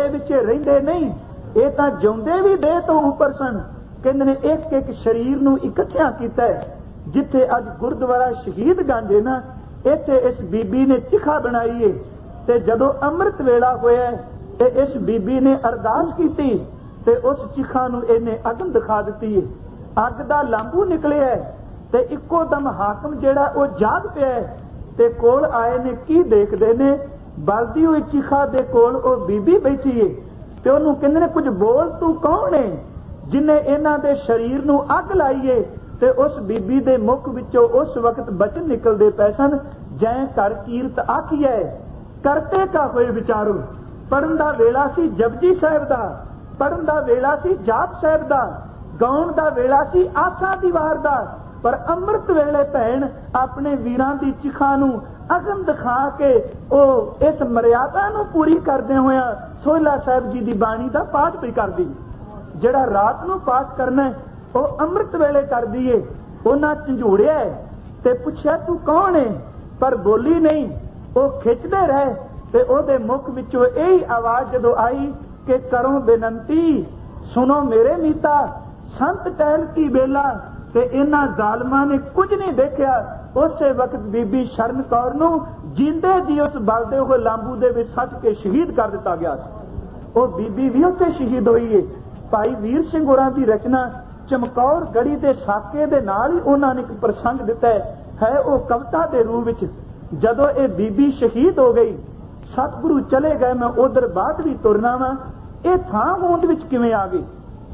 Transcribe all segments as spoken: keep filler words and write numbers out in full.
जोड़े विच रहिंदे नहीं, ये तां जिउंदे भी देह तो उपर सन। कहंदे ने एक एक शरीर नूं इकट्ठिया कीता है। जिथे अज गुरुद्वारा शहीद गंज है ना, इत्थे इस बीबी ने चिखा बनाई है। ते जदों अमृत वेला होया ते इस बीबी ने अरदास कीती ते उस चिखा नूं इहने अगन दिखा दित्ती है। अग दा लांबू निकलिया है ते इक्को दम हाकम जिहड़ा वो जाग पिया है ते कोल आए ने की देखदे ने, बलदी हुई चिखा दे कोल वो बीबी बैठी है ते ओनू कहंदे ने कुछ बोल, तू कौन है जिन्हें इन्हां दे शरीर नूं अग लाई है। ते उस बीबी दे मुख विचों उस वक्त बचन निकलदे पए सन, जै कर कीरत आखिए करते का होए विचारो। पढ़न दा वेला सी जपजी साहिब दा, पढ़न दा वेला सी जाप साहिब दा, गाउण दा वेला सी आसा दी वार दा, पर अमृत वेले भैन अपने वीरां दी चिखा नूं अगन दिखा के ओ इस मर्यादा नूं पूरी करदे होया सोहला साहिब जी दी बाणी दा पाठ भी करदी। जिहड़ा रात नूं पाठ करना ओ अमृत वेले कर दीए। उन्हां झंझूड़िया ते पुछया तू कौन है, पर बोली नहीं। ओ खिचदे रहे ते ओदे मुख विचों यही आवाज जदों आई कि करो बेनंती सुनो मेरे मीता, संत टहल की बेला। ते इन्हां जालमां ने कुछ नहीं देखा। उसे वक्त बीबी शरण कौर नूं जींदे जी उस बलदे होए लांबू दे विच सੱਟ के शहीद कर दिता गया। ओ बीबी भी उत्थे शहीद होई है। भाई वीर सिंह होरां दी रचना चमकौर गढ़ी दे साके दे नाल ही उन्हां ने एक प्रसंग दिता है। वो कविता दे रूप विच जदों ये बीबी शहीद हो गई, सतगुरु चले गए, मैं उधर बाद भी तुरना वा, ये थां होंद विच किवें आ गई।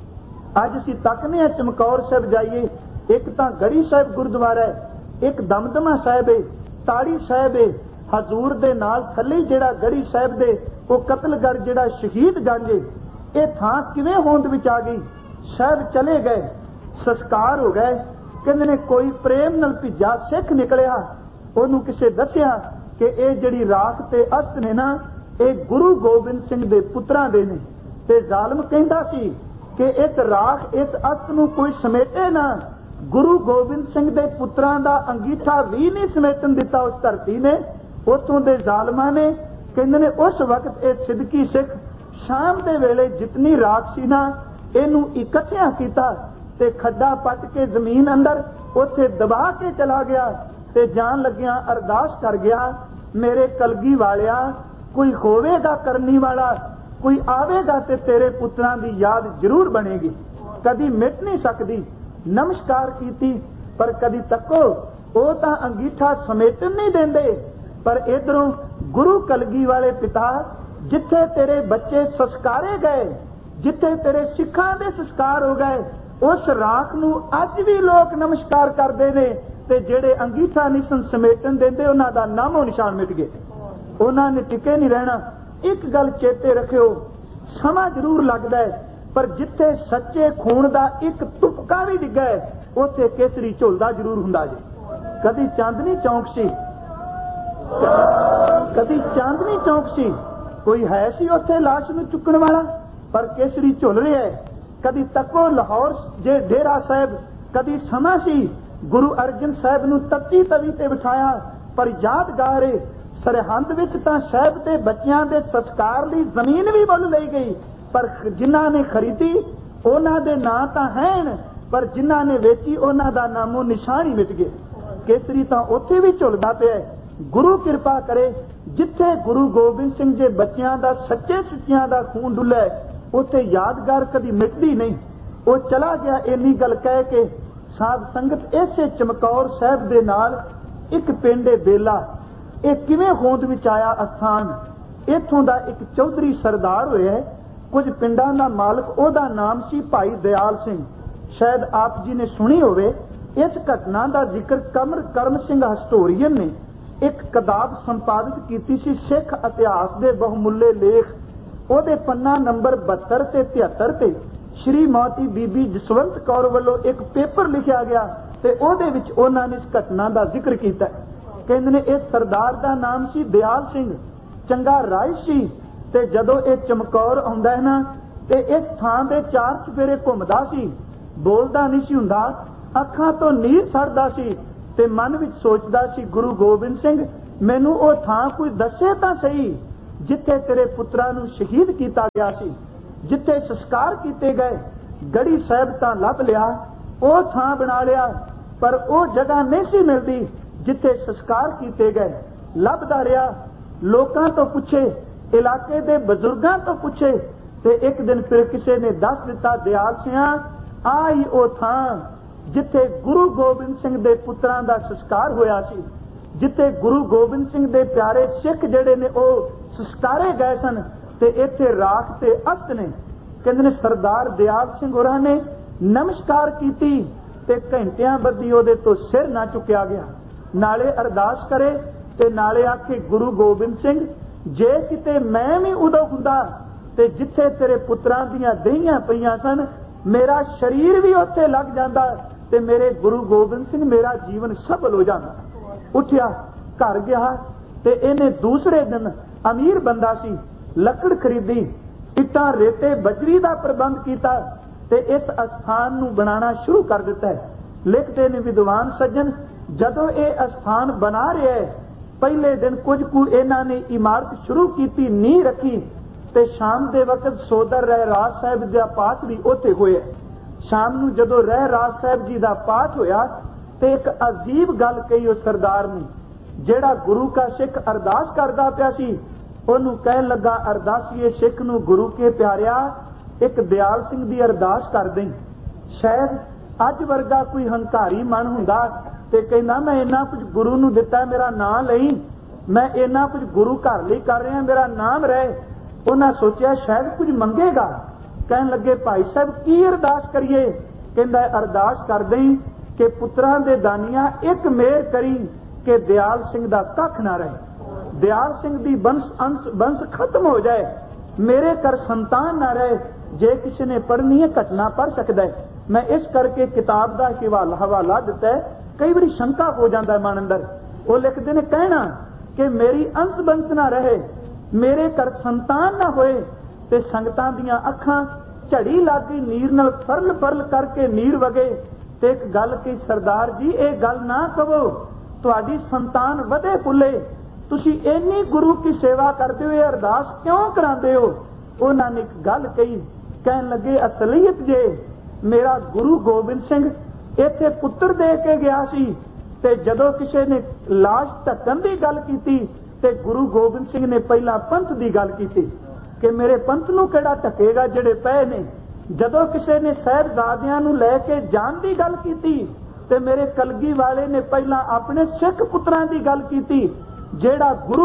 अज असीं तकने चमकौर साहिब जाइए, एक तां गढ़ी साहिब गुरुद्वारा है, एक दमदमा साहिब है, ताड़ी साहिब है, हजूर दे नाल थल्ले जिहड़ा गढ़ी साहिब दे वो कतलगढ़ जिहड़ा शहीद गंज है, ये थां किवें होंद विच आ गई। साहिब चले गए, संस्कार हो गए, कहंदे ने कोई प्रेम नाल भिजा सिख निकलिया, ओनू किसे दसिया कि ये जिहड़ी राख ते अस्त ने ना, ये गुरु गोबिंद सिंह दे पुत्रां दे ने। ते जालम कहंदा सी कि इस राख इस अस्त नूं कोई समेटे ना। गुरु गोबिंद सिंह दे पुत्रां दा अंगीठा भी नहीं समेटन दिता उस धरती ने। उतों दे जालमां ने कहंदे ने उस वक्त ये सिद्दकी सिख शाम दे वेले जितनी राख सी ना, इनू इकट्ठिया कीता ते खड्डा पट के जमीन अंदर उथे दबा के चला गया ते जान लग्या अरदास कर गया, मेरे कलगी वालिया कोई होवेगा करनी वाला, कोई आवेगा ते तेरे पुत्रां दी याद जरूर बनेगी, कदी मिट नहीं सकती। नमस्कार कीती पर कदी तको वो तां अंगीठा समेटन नहीं देंदे। पर इधरों गुरु कलगी वाले पिता, जिथे तेरे बच्चे संस्कारे गए, जिथे तेरे सिखां दे संस्कार हो गए, उस राख नूं अज भी लोग नमस्कार करते हैं। ते जेड़े अंगीठा नहीं सन समेटन देंदे, उन्हां दा नामो निशान मिट गए, उन्हां ने टिके नहीं रहना। एक गल चेते रखियो, समा जरूर लगदा है, पर जिथे सच्चे खून दा एक तुपका भी डिग्गा है, उथे केसरी झुलदा जरूर हुंदा जे। कदी चांदनी चौक सी, कदी चांदनी चौक सी, कोई है सी उथे लाश नूं चुकण वाला, पर केसरी झुल रहा है। कदी तको लाहौर जे डेरा साहिब, कदी समा सी गुरु अर्जन साहिब नूं तत्ती तवी ते बिठाया, पर यादगार है सरहंद विच तां साहिब ते बच्चियां दे संस्कार लई जमीन भी मुल लई गई, पर जिन्हां ने खरीदी उन्हां दे नां तां हैन, पर जिन्हां ने वेची उन्हां दा नामो निशान ही मिट गए। केसरी तां उत्थे भी झुलदा पिया। गुरु किरपा करे, जिथे गुरु गोबिंद सिंह जे बच्चियां दा सच्चे सुच्चियां दा खून डुल्लै, उत्थे यादगार कदी मिटदी नहीं। वो चला गया इन्नी गल कह के। साध संगत इसे चमकौर साहिब दे नाल एक पिंड बेला, ये किवें होंद विच आया अस्थान। इत्थों दा एक चौधरी सरदार होया, कुछ पिंडां दा मालक, ओदा नाम सी भाई दयाल सिंह, शायद आप जी ने सुनी होवे। इस घटना का जिक्र कमर करम सिंह हस्टोरीयन ने एक किताब संपादित की सी, सिख इतिहास के बहुमुल्ले लेख। ਉਹਦੇ पन्ना नंबर बहत्तर ते तिहत्तर ते श्रीमती बीबी जसवंत कौर वालों एक पेपर लिखा गया ते ਉਹਦੇ ਵਿੱਚ ਉਹਨਾਂ ने इस घटना का जिक्र किया। कहते ने इस सरदार का नाम सी दयाल सिंह, चंगा राय सी, ते जदों ये चमकौर आउंदा है ना, ते इस थां दे चार चफेरे घुमदा सी, बोलदा नहीं सी हुंदा, अखां तो नीर सड़दा सी, ते मन विच सोचदा सी, गुरु गोबिंद सिंह मैनू ओ थां कोई दसे तां सही, जिथे तेरे पुत्रां नूं शहीद किया गया सी, जिथे संस्कार किए गए, गढ़ी साहिब तां लभ लिया, वो थां बना लिया, पर वो जगह नहीं सी मिलती जिथे संस्कार किए गए। लभदा रहा, लोकां तो पुछे, इलाके दे बजुर्गां तो पुछे, ते एक दिन फिर किसी ने दस दिता, दयाल सिया आ ही वो थां जिथे गुरु गोबिंद सिंह दे पुत्रां दा संस्कार होया सी, जिथे गुरु गोबिंद सिंह दे प्यारे सिख जिहड़े ने ओ संस्कारे गए सन, ते इत्थे राख ते अस्त ने। कहंदे ने सरदार दयाल सिंह होरां ने नमस्कार कीती ते घंटियां बद्धी ओदे तो सिर ना चुकिया गया, नाले अरदास करे ते नाले आखे गुरु गोबिंद सिंह जे किते मैं भी उदों हुंदा ते जिथे तेरे पुत्रां दीयां दहियां पईयां सन, मेरा शरीर भी उत्थे लग जांदा ते मेरे गुरु गोबिंद सिंह मेरा जीवन सफल हो जांदा। उठिया घर गया ते इहने दूसरे दिन अमीर बंदा सी, लकड़ खरीदी, इट्टां रेते बजरी दा प्रबंध किया ते इस अस्थान नूं बनाना शुरू कर दिता है। लिखते ने विद्वान सज्जन, जदों ये अस्थान बना रहे है, पहले दिन कुछ कु इन्हां ने इमारत शुरू की, नींह रखी ते शाम दे वक्त सोदर रह राज साहब दा पाठ भी उत्थे होया। शाम नूं जदों रह राज साहब जी दा पाठ होया ते एक अजीब गल कही उस सरदार ने, जेड़ा गुरु का सिख अरदास करदा पिया सी, ओनू कहन लगा, अरदासीए सिख नूं गुरु के प्यारिया एक दयाल सिंह दी अरदास कर दें। शायद अज वर्गा कोई हंकारी मन हुंदा ते कहना मैं इन्ना कुछ गुरु नूं दिता, मेरा नाम लई, मैं इन्ना कुछ गुरु घर लई कर रहा, मेरा नाम रहे। उन्हें सोचा शायद कुछ मंगेगा। कहन लगे भाई साहब की अरदास करिए? कहंदा अरदास कर दें कि पुत्रां दे दानिया एक मेहर करी कि दयाल सिंह दा कख ना रहे, दयाल सिंह दी वंश अंश वंश खत्म हो जाए, मेरे घर संतान ना रहे। जे किसी ने पढ़नी है घटना पढ़ सकता है, मैं इस करके किताब का हवाला हवाला दिता है। कई बार शंका हो जाता है मन अंदर, वो लिखते ने कहना कि मेरी अंश वंश ना रहे, मेरे घर संतान ना होए, ते संगतां दियां अखां झड़ी लग गई, नीर नाल फरल फरल करके नीर वगे। ते एक गल की सरदार जी ये गल ना कहो, तुहाडी संतान वधे फुले, तुसी इन्नी गुरु की सेवा करते हो, अरदास क्यों करांदे हो? उन्होंने एक गल कही, कहन लगे असलीयत जे मेरा गुरु गोबिंद सिंह इत्थे पुत्र दे के गया सी, ते जदों किसी ने लाश ढकन की गल की ते गुरु गोबिंद सिंह ने पहला पंथ की गल की कि मेरे पंथ नूं किहड़ा ढकेगा जिहड़े पए ने। जदों किसी ने साहिबजादियां नूं लैके जान की गल की ते मेरे कलगी वाले ने पहला अपने सिख पुत्रां की गल की, जेड़ा गुरु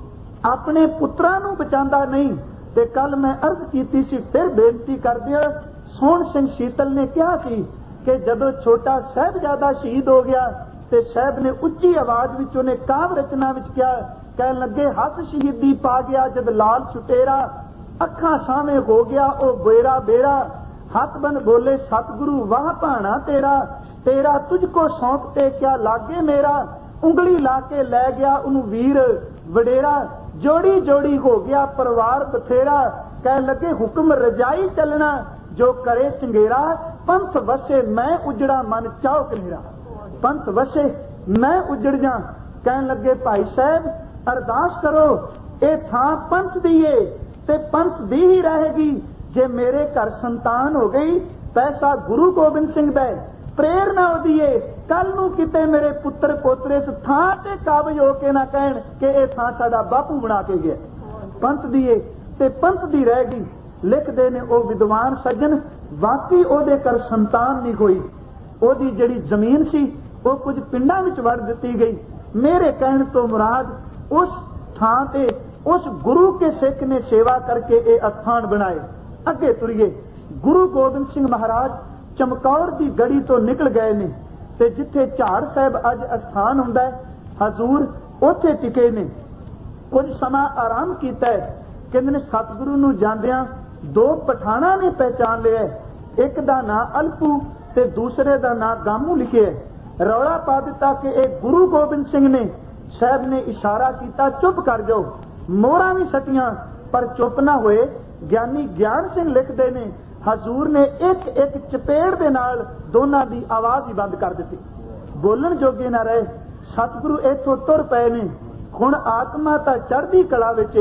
अपने पुत्रां नूं बचांदा नहीं। ते कल मैं अर्ज की सी, फिर बेनती करदिया, सोहण सिंह शीतल ने कहा सी कि जदों छोटा साहिबजादा शहीद हो गया ते साहब ने उच्ची आवाज विच उन्हें काव रचना विच कहा, कहन लगे हथ शहीदी पा गया जद लाल छुटेरा, अखां सामे हो गया ओ बेरा बेरा, हथ बन बोले सतगुरु वाह भाना तेरा, तेरा तुझको सौंपते क्या लागे मेरा, उंगली ला के लै गया उन्हूं वीर वडेरा, जोड़ी जोड़ी हो गया परिवार बथेरा, कह लगे हुक्म रजाई चलना जो करे चंगेरा, पंथ वसे मैं उजड़ा मन चाओ कनेरा, पंथ वसे मैं उजड़ जा। कहन लगे भाई साहब अरदास करो, ये थां पंथ दी है ते पंथ दी ही रहेगी, जे मेरे घर संतान हो गई पैसा गुरु गोबिंद सिंह दा, प्रेरणा होती है, कल नूं किते मेरे पुत्र पोतरे इस थां ते काबज होके ना कहण कि यह थां साडा बापू बना के गया, पंथ दी है ते पंथ दी रहेगी। लिखदे ने ओ विद्वान सज्जन, वाकई ओदे घर संतान नहीं होई, ओदी जिहड़ी जमीन सी वो कुछ पिंडां विच वड़ दित्ती गई। मेरे कहण तो मुराद उस थां ते उस गुरु के सिख ने सेवा करके ये अस्थान बनाए। अगे तुरीए, गुरु गोबिंद सिंह महाराज चमकौर की गढ़ी तो निकल गए ने ते जिथे झाड़ साहब अज अस्थान हुंदा है, हजूर उथे टिके ने। कुछ समा आराम कीता है, कहंदे ने सतगुरु नूं जांदियां दो पठाणा ने पहचान लिया, एक दा नां अलपू ते दूसरे दा नां गामू लिखे है। रौला पा दिता कि एक गुरु गोबिंद सिंह ने। साहब ने इशारा किया चुप कर जाओ, मोहरां भी सटियां पर चुप ना होए। ज्ञानी ज्ञान सिंह लिखते ने हजूर ने एक एक चपेड़ दे नाल दोनां दी आवाज ही बंद कर दी, बोलन जोगे ना रहे। सतगुरु इथों तुर पए ने। हुण आत्मा तां चढ़दी कला विच,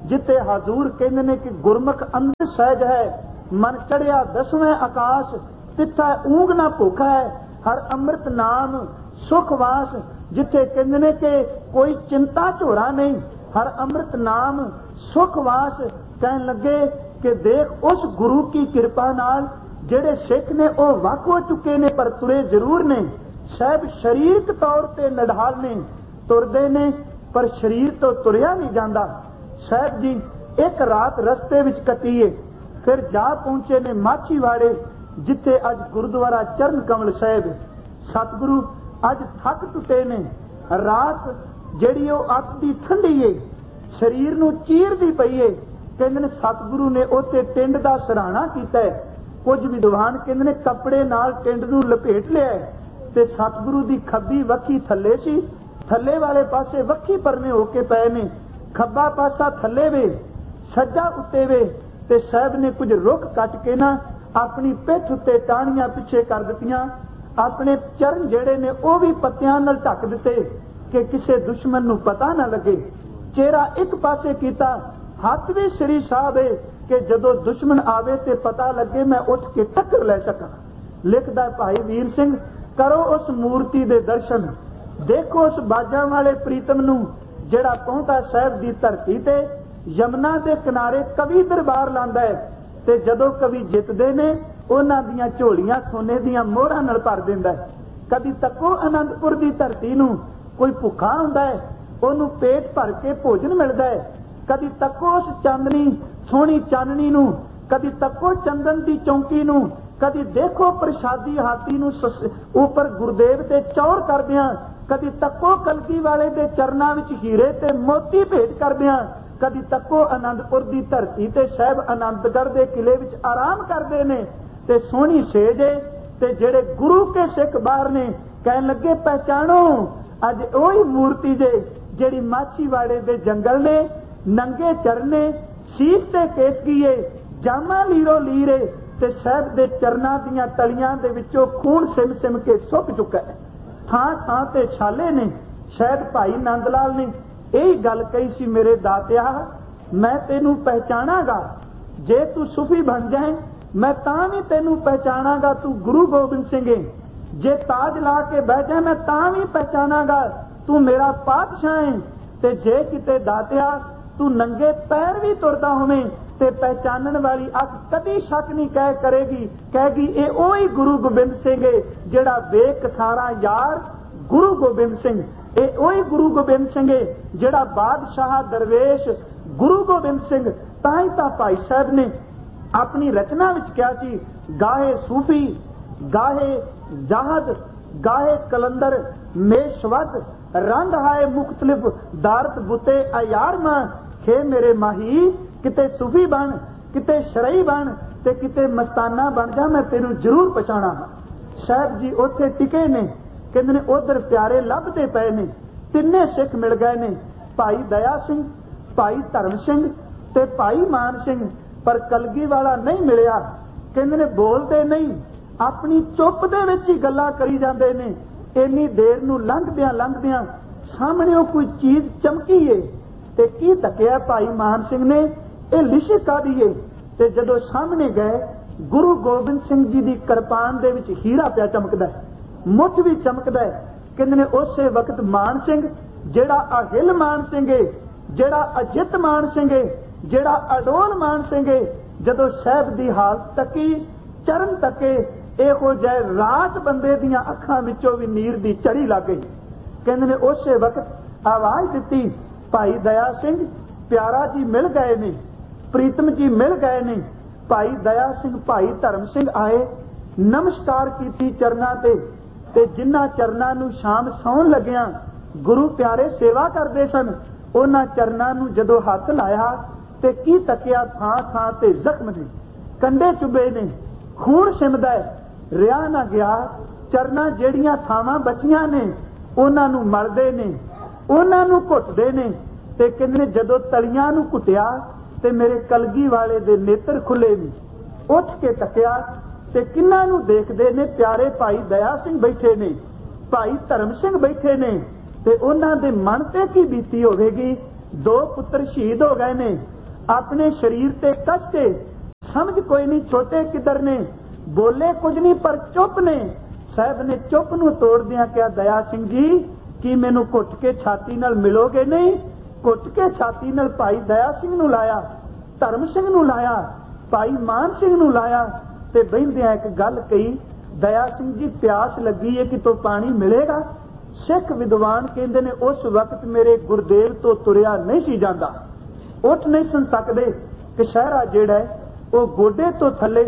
जिथे हजूर कहते ने कि गुरमुख अंदर सहज है, मन चढ़िया दसवें आकाश, तिथा ऊंग ना भूखा है, हर अमृत नाम सुखवास। जिथे कहते ने कि कोई चिंता झोरा नहीं, हर अमृत नाम सुखवास। कहन लगे कि देख उस गुरु की कृपा नाल जेड़े सिख ने वो वख हो चुके ने पर तुरे जरूर ने। साहब शरीरक तौर ते नढाल ने, तुरदे ने पर शरीर तो तुरिया नहीं जाता। साहब जी एक रात रस्ते विच कटीए, फिर जा पहुंचे ने माछीवाड़े, जिथे अज गुरुद्वारा चरण कमल साहब। सतगुरु अज थक टुटे ने, रात जिहड़ी ओ अत दी ठंडी है, शरीर नूं चीरदी पई है। कहंदे ने सतगुरु ने उत्ते टिंड दा सराहना कीता है। कुछ विद्वान कहंदे ने कपड़े नाल टिंड नूं लपेट लिया है ते सतगुरु दी खब्बी वक्खी थल्ले सी, थल्ले वाले पासे वक्खी परने होके पए ने, खब्बा पासा थल्ले वे सज्जा उत्ते वे। ते साहब ने कुछ रुख कट के ना अपनी पिठ उत्ते टाणियां पिछे कर दित्तियां, अपने चरण जेड़े ने वो भी पत्तियां नाल ढक दिते कि किसी दुश्मन नूं पता ना लगे। चेहरा एक पासे कीता, हथ भी श्री साहब है कि जदों दुश्मन आवे ते पता लगे मैं उठ के टक्कर ले सका। लिखदा भाई वीर सिंह, करो उस मूर्ति दे दर्शन, देखो उस बाजां वाले प्रीतम नूं जेड़ा पहुंचा साहब दी धरती ते यमुना दे किनारे कवि दरबार लांदा है। ते जदों कवि जितदे ने उन्हां दियां झोलियां सोने दियां मोहरां नाल भर दिंदा है। कदी तको आनंदपुर दी धरती नूं कोई भुखा हुंदा है, ओनूं पेट भर के भोजन मिलदा है। कदी तको उस चांदनी सोहनी चाननी नूं, कदी तको चंदन दी चौंकी नूं, कदी देखो प्रसादी हाथी नूं उपर गुरुदेव ते चौर करदियां, कदी तको कलगी वाले दे चरनां विच हीरे ते मोती भेंट करदियां, कदी तको आनंदपुर दी धरती ते साहब आनंदगढ़ दे किले विच आराम करदे ने। ते सोहनी सेज है ते जेड़े गुरु के सिख बाहर ने कहन लगे पहचानो अज ओही मूर्ति जे जेड़ी माछीवाड़े दे जंगल ने, नंगे चरने सीट ते केसगीए, जामा लीरो लीरे ते साहब दे चरनां दियां तलियां दे विचों खून सिम सिम के सुक चुका है। थां थां ते छाले ने। शायद भाई नंद लाल ने यही गल कही सी, मेरे दातिया मैं तेनू पहचानागा, जे तू सूफी बन जाए मैं तां भी तेनू पहचानागा तू गुरु गोबिंद सिंह है, जे ताज ला के बह जाए मैं तां भी पहचानागा तू मेरा पातशाह है। ते जे किते दातिया तू नंगे पैर भी तुरदा होवें ते पहचानन वाली अख कदी शक नहीं कह करेगी, कहेगी ए ओही गुरु गोबिंद सिंह है जेड़ा बेकसारा यार गुरु गोबिंद सिंह, ए ओही गुरु गोबिंद सिंह है जेड़ा बादशाह दरवेश गुरु गोबिंद सिंह। ताई तां भाई साहब ने अपनी रचना विच कहा सी, गाहे सूफी गाहे जाहद गाहे कलंदर मेशवद रंग हाए मुख्तलिफ दारत बुते अयार मां। खे मेरे माही किते सूफी बन, किते शरई बन ते किते मस्ताना बन जा, मैं तेनू जरूर पछाणा। साहब जी उत्थे टिके ने, कहंदे ने उधर प्यारे लभदे पए ने, तिन्ने सिख मिल गए ने, भाई दया सिंह, भाई धर्म सिंह ते भाई मान सिंह, पर कलगी वाला नहीं मिलिया। कहंदे ने बोलदे नहीं, अपनी चुप दे विच ही गल्लां करी जांदे ने। इन्नी देर नूं लंघदियां लंघदियां सामने कोई चीज चमकी है ते की तकिया भाई मान सिंह ने, ये लिशक कादी है। ते जदों सामने गए गुरु गोबिंद सिंह जी दी किरपान दे विच हीरा पिया चमकदा है, मुठ भी चमकदा है। कहंदे ने उसे वक्त मान सिंह जेड़ा अहिल मान सिंह है, जेड़ा अजित मान सिंह है, जेड़ा अडोल मान सिंह है, जदों साहब दी हालत तकी चरण तके ਇਹੋ ਜਿਹੇ ਰਾਤ ਬੰਦੇ ਦੀਆਂ ਅੱਖਾਂ ਵਿੱਚੋਂ ਵੀ ਨੀਰ ਦੀ ਚੜੀ ਲੱਗ ਗਈ। ਕਹਿੰਦੇ ਨੇ ਉਸੇ ਵਕਤ ਆਵਾਜ਼ ਦਿੱਤੀ, ਭਾਈ ਦਇਆ ਸਿੰਘ ਪਿਆਰਾ ਜੀ ਮਿਲ ਗਏ ਨੇ, ਪ੍ਰੀਤਮ ਜੀ ਮਿਲ ਗਏ ਨੇ। ਭਾਈ ਦਇਆ ਸਿੰਘ ਭਾਈ ਧਰਮ ਸਿੰਘ ਆਏ, ਨਮਸਕਾਰ ਕੀਤੀ ਚਰਨਾਂ ਤੇ ਤੇ ਜਿਨ੍ਹਾਂ ਚਰਨਾਂ ਨੂੰ ਸ਼ਾਮ ਸੌਣ ਲੱਗਿਆਂ ਗੁਰੂ ਪਿਆਰੇ ਸੇਵਾ ਕਰਦੇ ਸਨ, ਉਹਨਾਂ ਚਰਨਾਂ ਨੂੰ ਜਦੋਂ ਹੱਥ ਲਾਇਆ ਤੇ ਕੀ ਤੱਕਿਆ, ਥਾਂ ਥਾਂ ਤੇ ਜ਼ਖਮ ਨੇ, ਕੰਡੇ ਚੁੱਭੇ ਨੇ, ਖੂਨ ਸਿਮਦਾ ਹੈ, ਰਿਆ ਨਾ ਗਿਆ। ਚਰਨਾਂ ਜਿਹੜੀਆਂ ਥਾਵਾਂ ਬਚੀਆਂ ਨੇ ਉਹਨਾਂ ਨੂੰ ਮਲਦੇ ਨੇ, ਉਹਨਾਂ ਨੂੰ ਘੁੱਟਦੇ ਨੇ। ਤੇ ਕਹਿੰਦੇ ਨੇ ਜਦੋਂ ਤਲੀਆਂ ਨੂੰ ਘੁੱਟਿਆ ਤੇ ਮੇਰੇ ਕਲਗੀ ਵਾਲੇ ਦੇ ਨੇਤਰ ਖੁੱਲੇ ਨੇ। ਉੱਠ ਕੇ ਤੱਕਿਆ ਤੇ ਕਿੰਨਾਂ ਨੂੰ ਦੇਖਦੇ ਨੇ, ਪਿਆਰੇ ਭਾਈ ਦਇਆ ਸਿੰਘ ਬੈਠੇ ਨੇ, ਭਾਈ ਧਰਮ ਸਿੰਘ ਬੈਠੇ ਨੇ। ਤੇ ਉਹਨਾਂ ਦੇ ਮਨ ਤੇ ਕੀ ਬੀਤੀ ਹੋਵੇਗੀ, ਦੋ ਪੁੱਤਰ ਸ਼ਹੀਦ ਹੋ ਗਏ ਨੇ, अपने शरीर ते कष्टे, समझ कोई नहीं छोटे किधर ने, बोले कुछ नहीं पर चुप ने। साहब ने चुप नूं तोड़दियां क्या दया सिंह जी कि मैनू घुट के छाती नाल मिलोगे नहीं? घुट के छाती नाल भाई दया सिंह नूं लाया, धर्म सिंह नूं लाया, भाई मान सिंह नूं लाया ते बहिंदियां एक गल कही, दया सिंह जी प्यास लगी है कि तो पानी मिलेगा? सिख विद्वान कहते ने उस वक्त मेरे गुरदेव तो तुरिया नहीं सी जाता, उठ नहीं सुन सकते कि शहरा जेड़ा है वो गोडे तो थले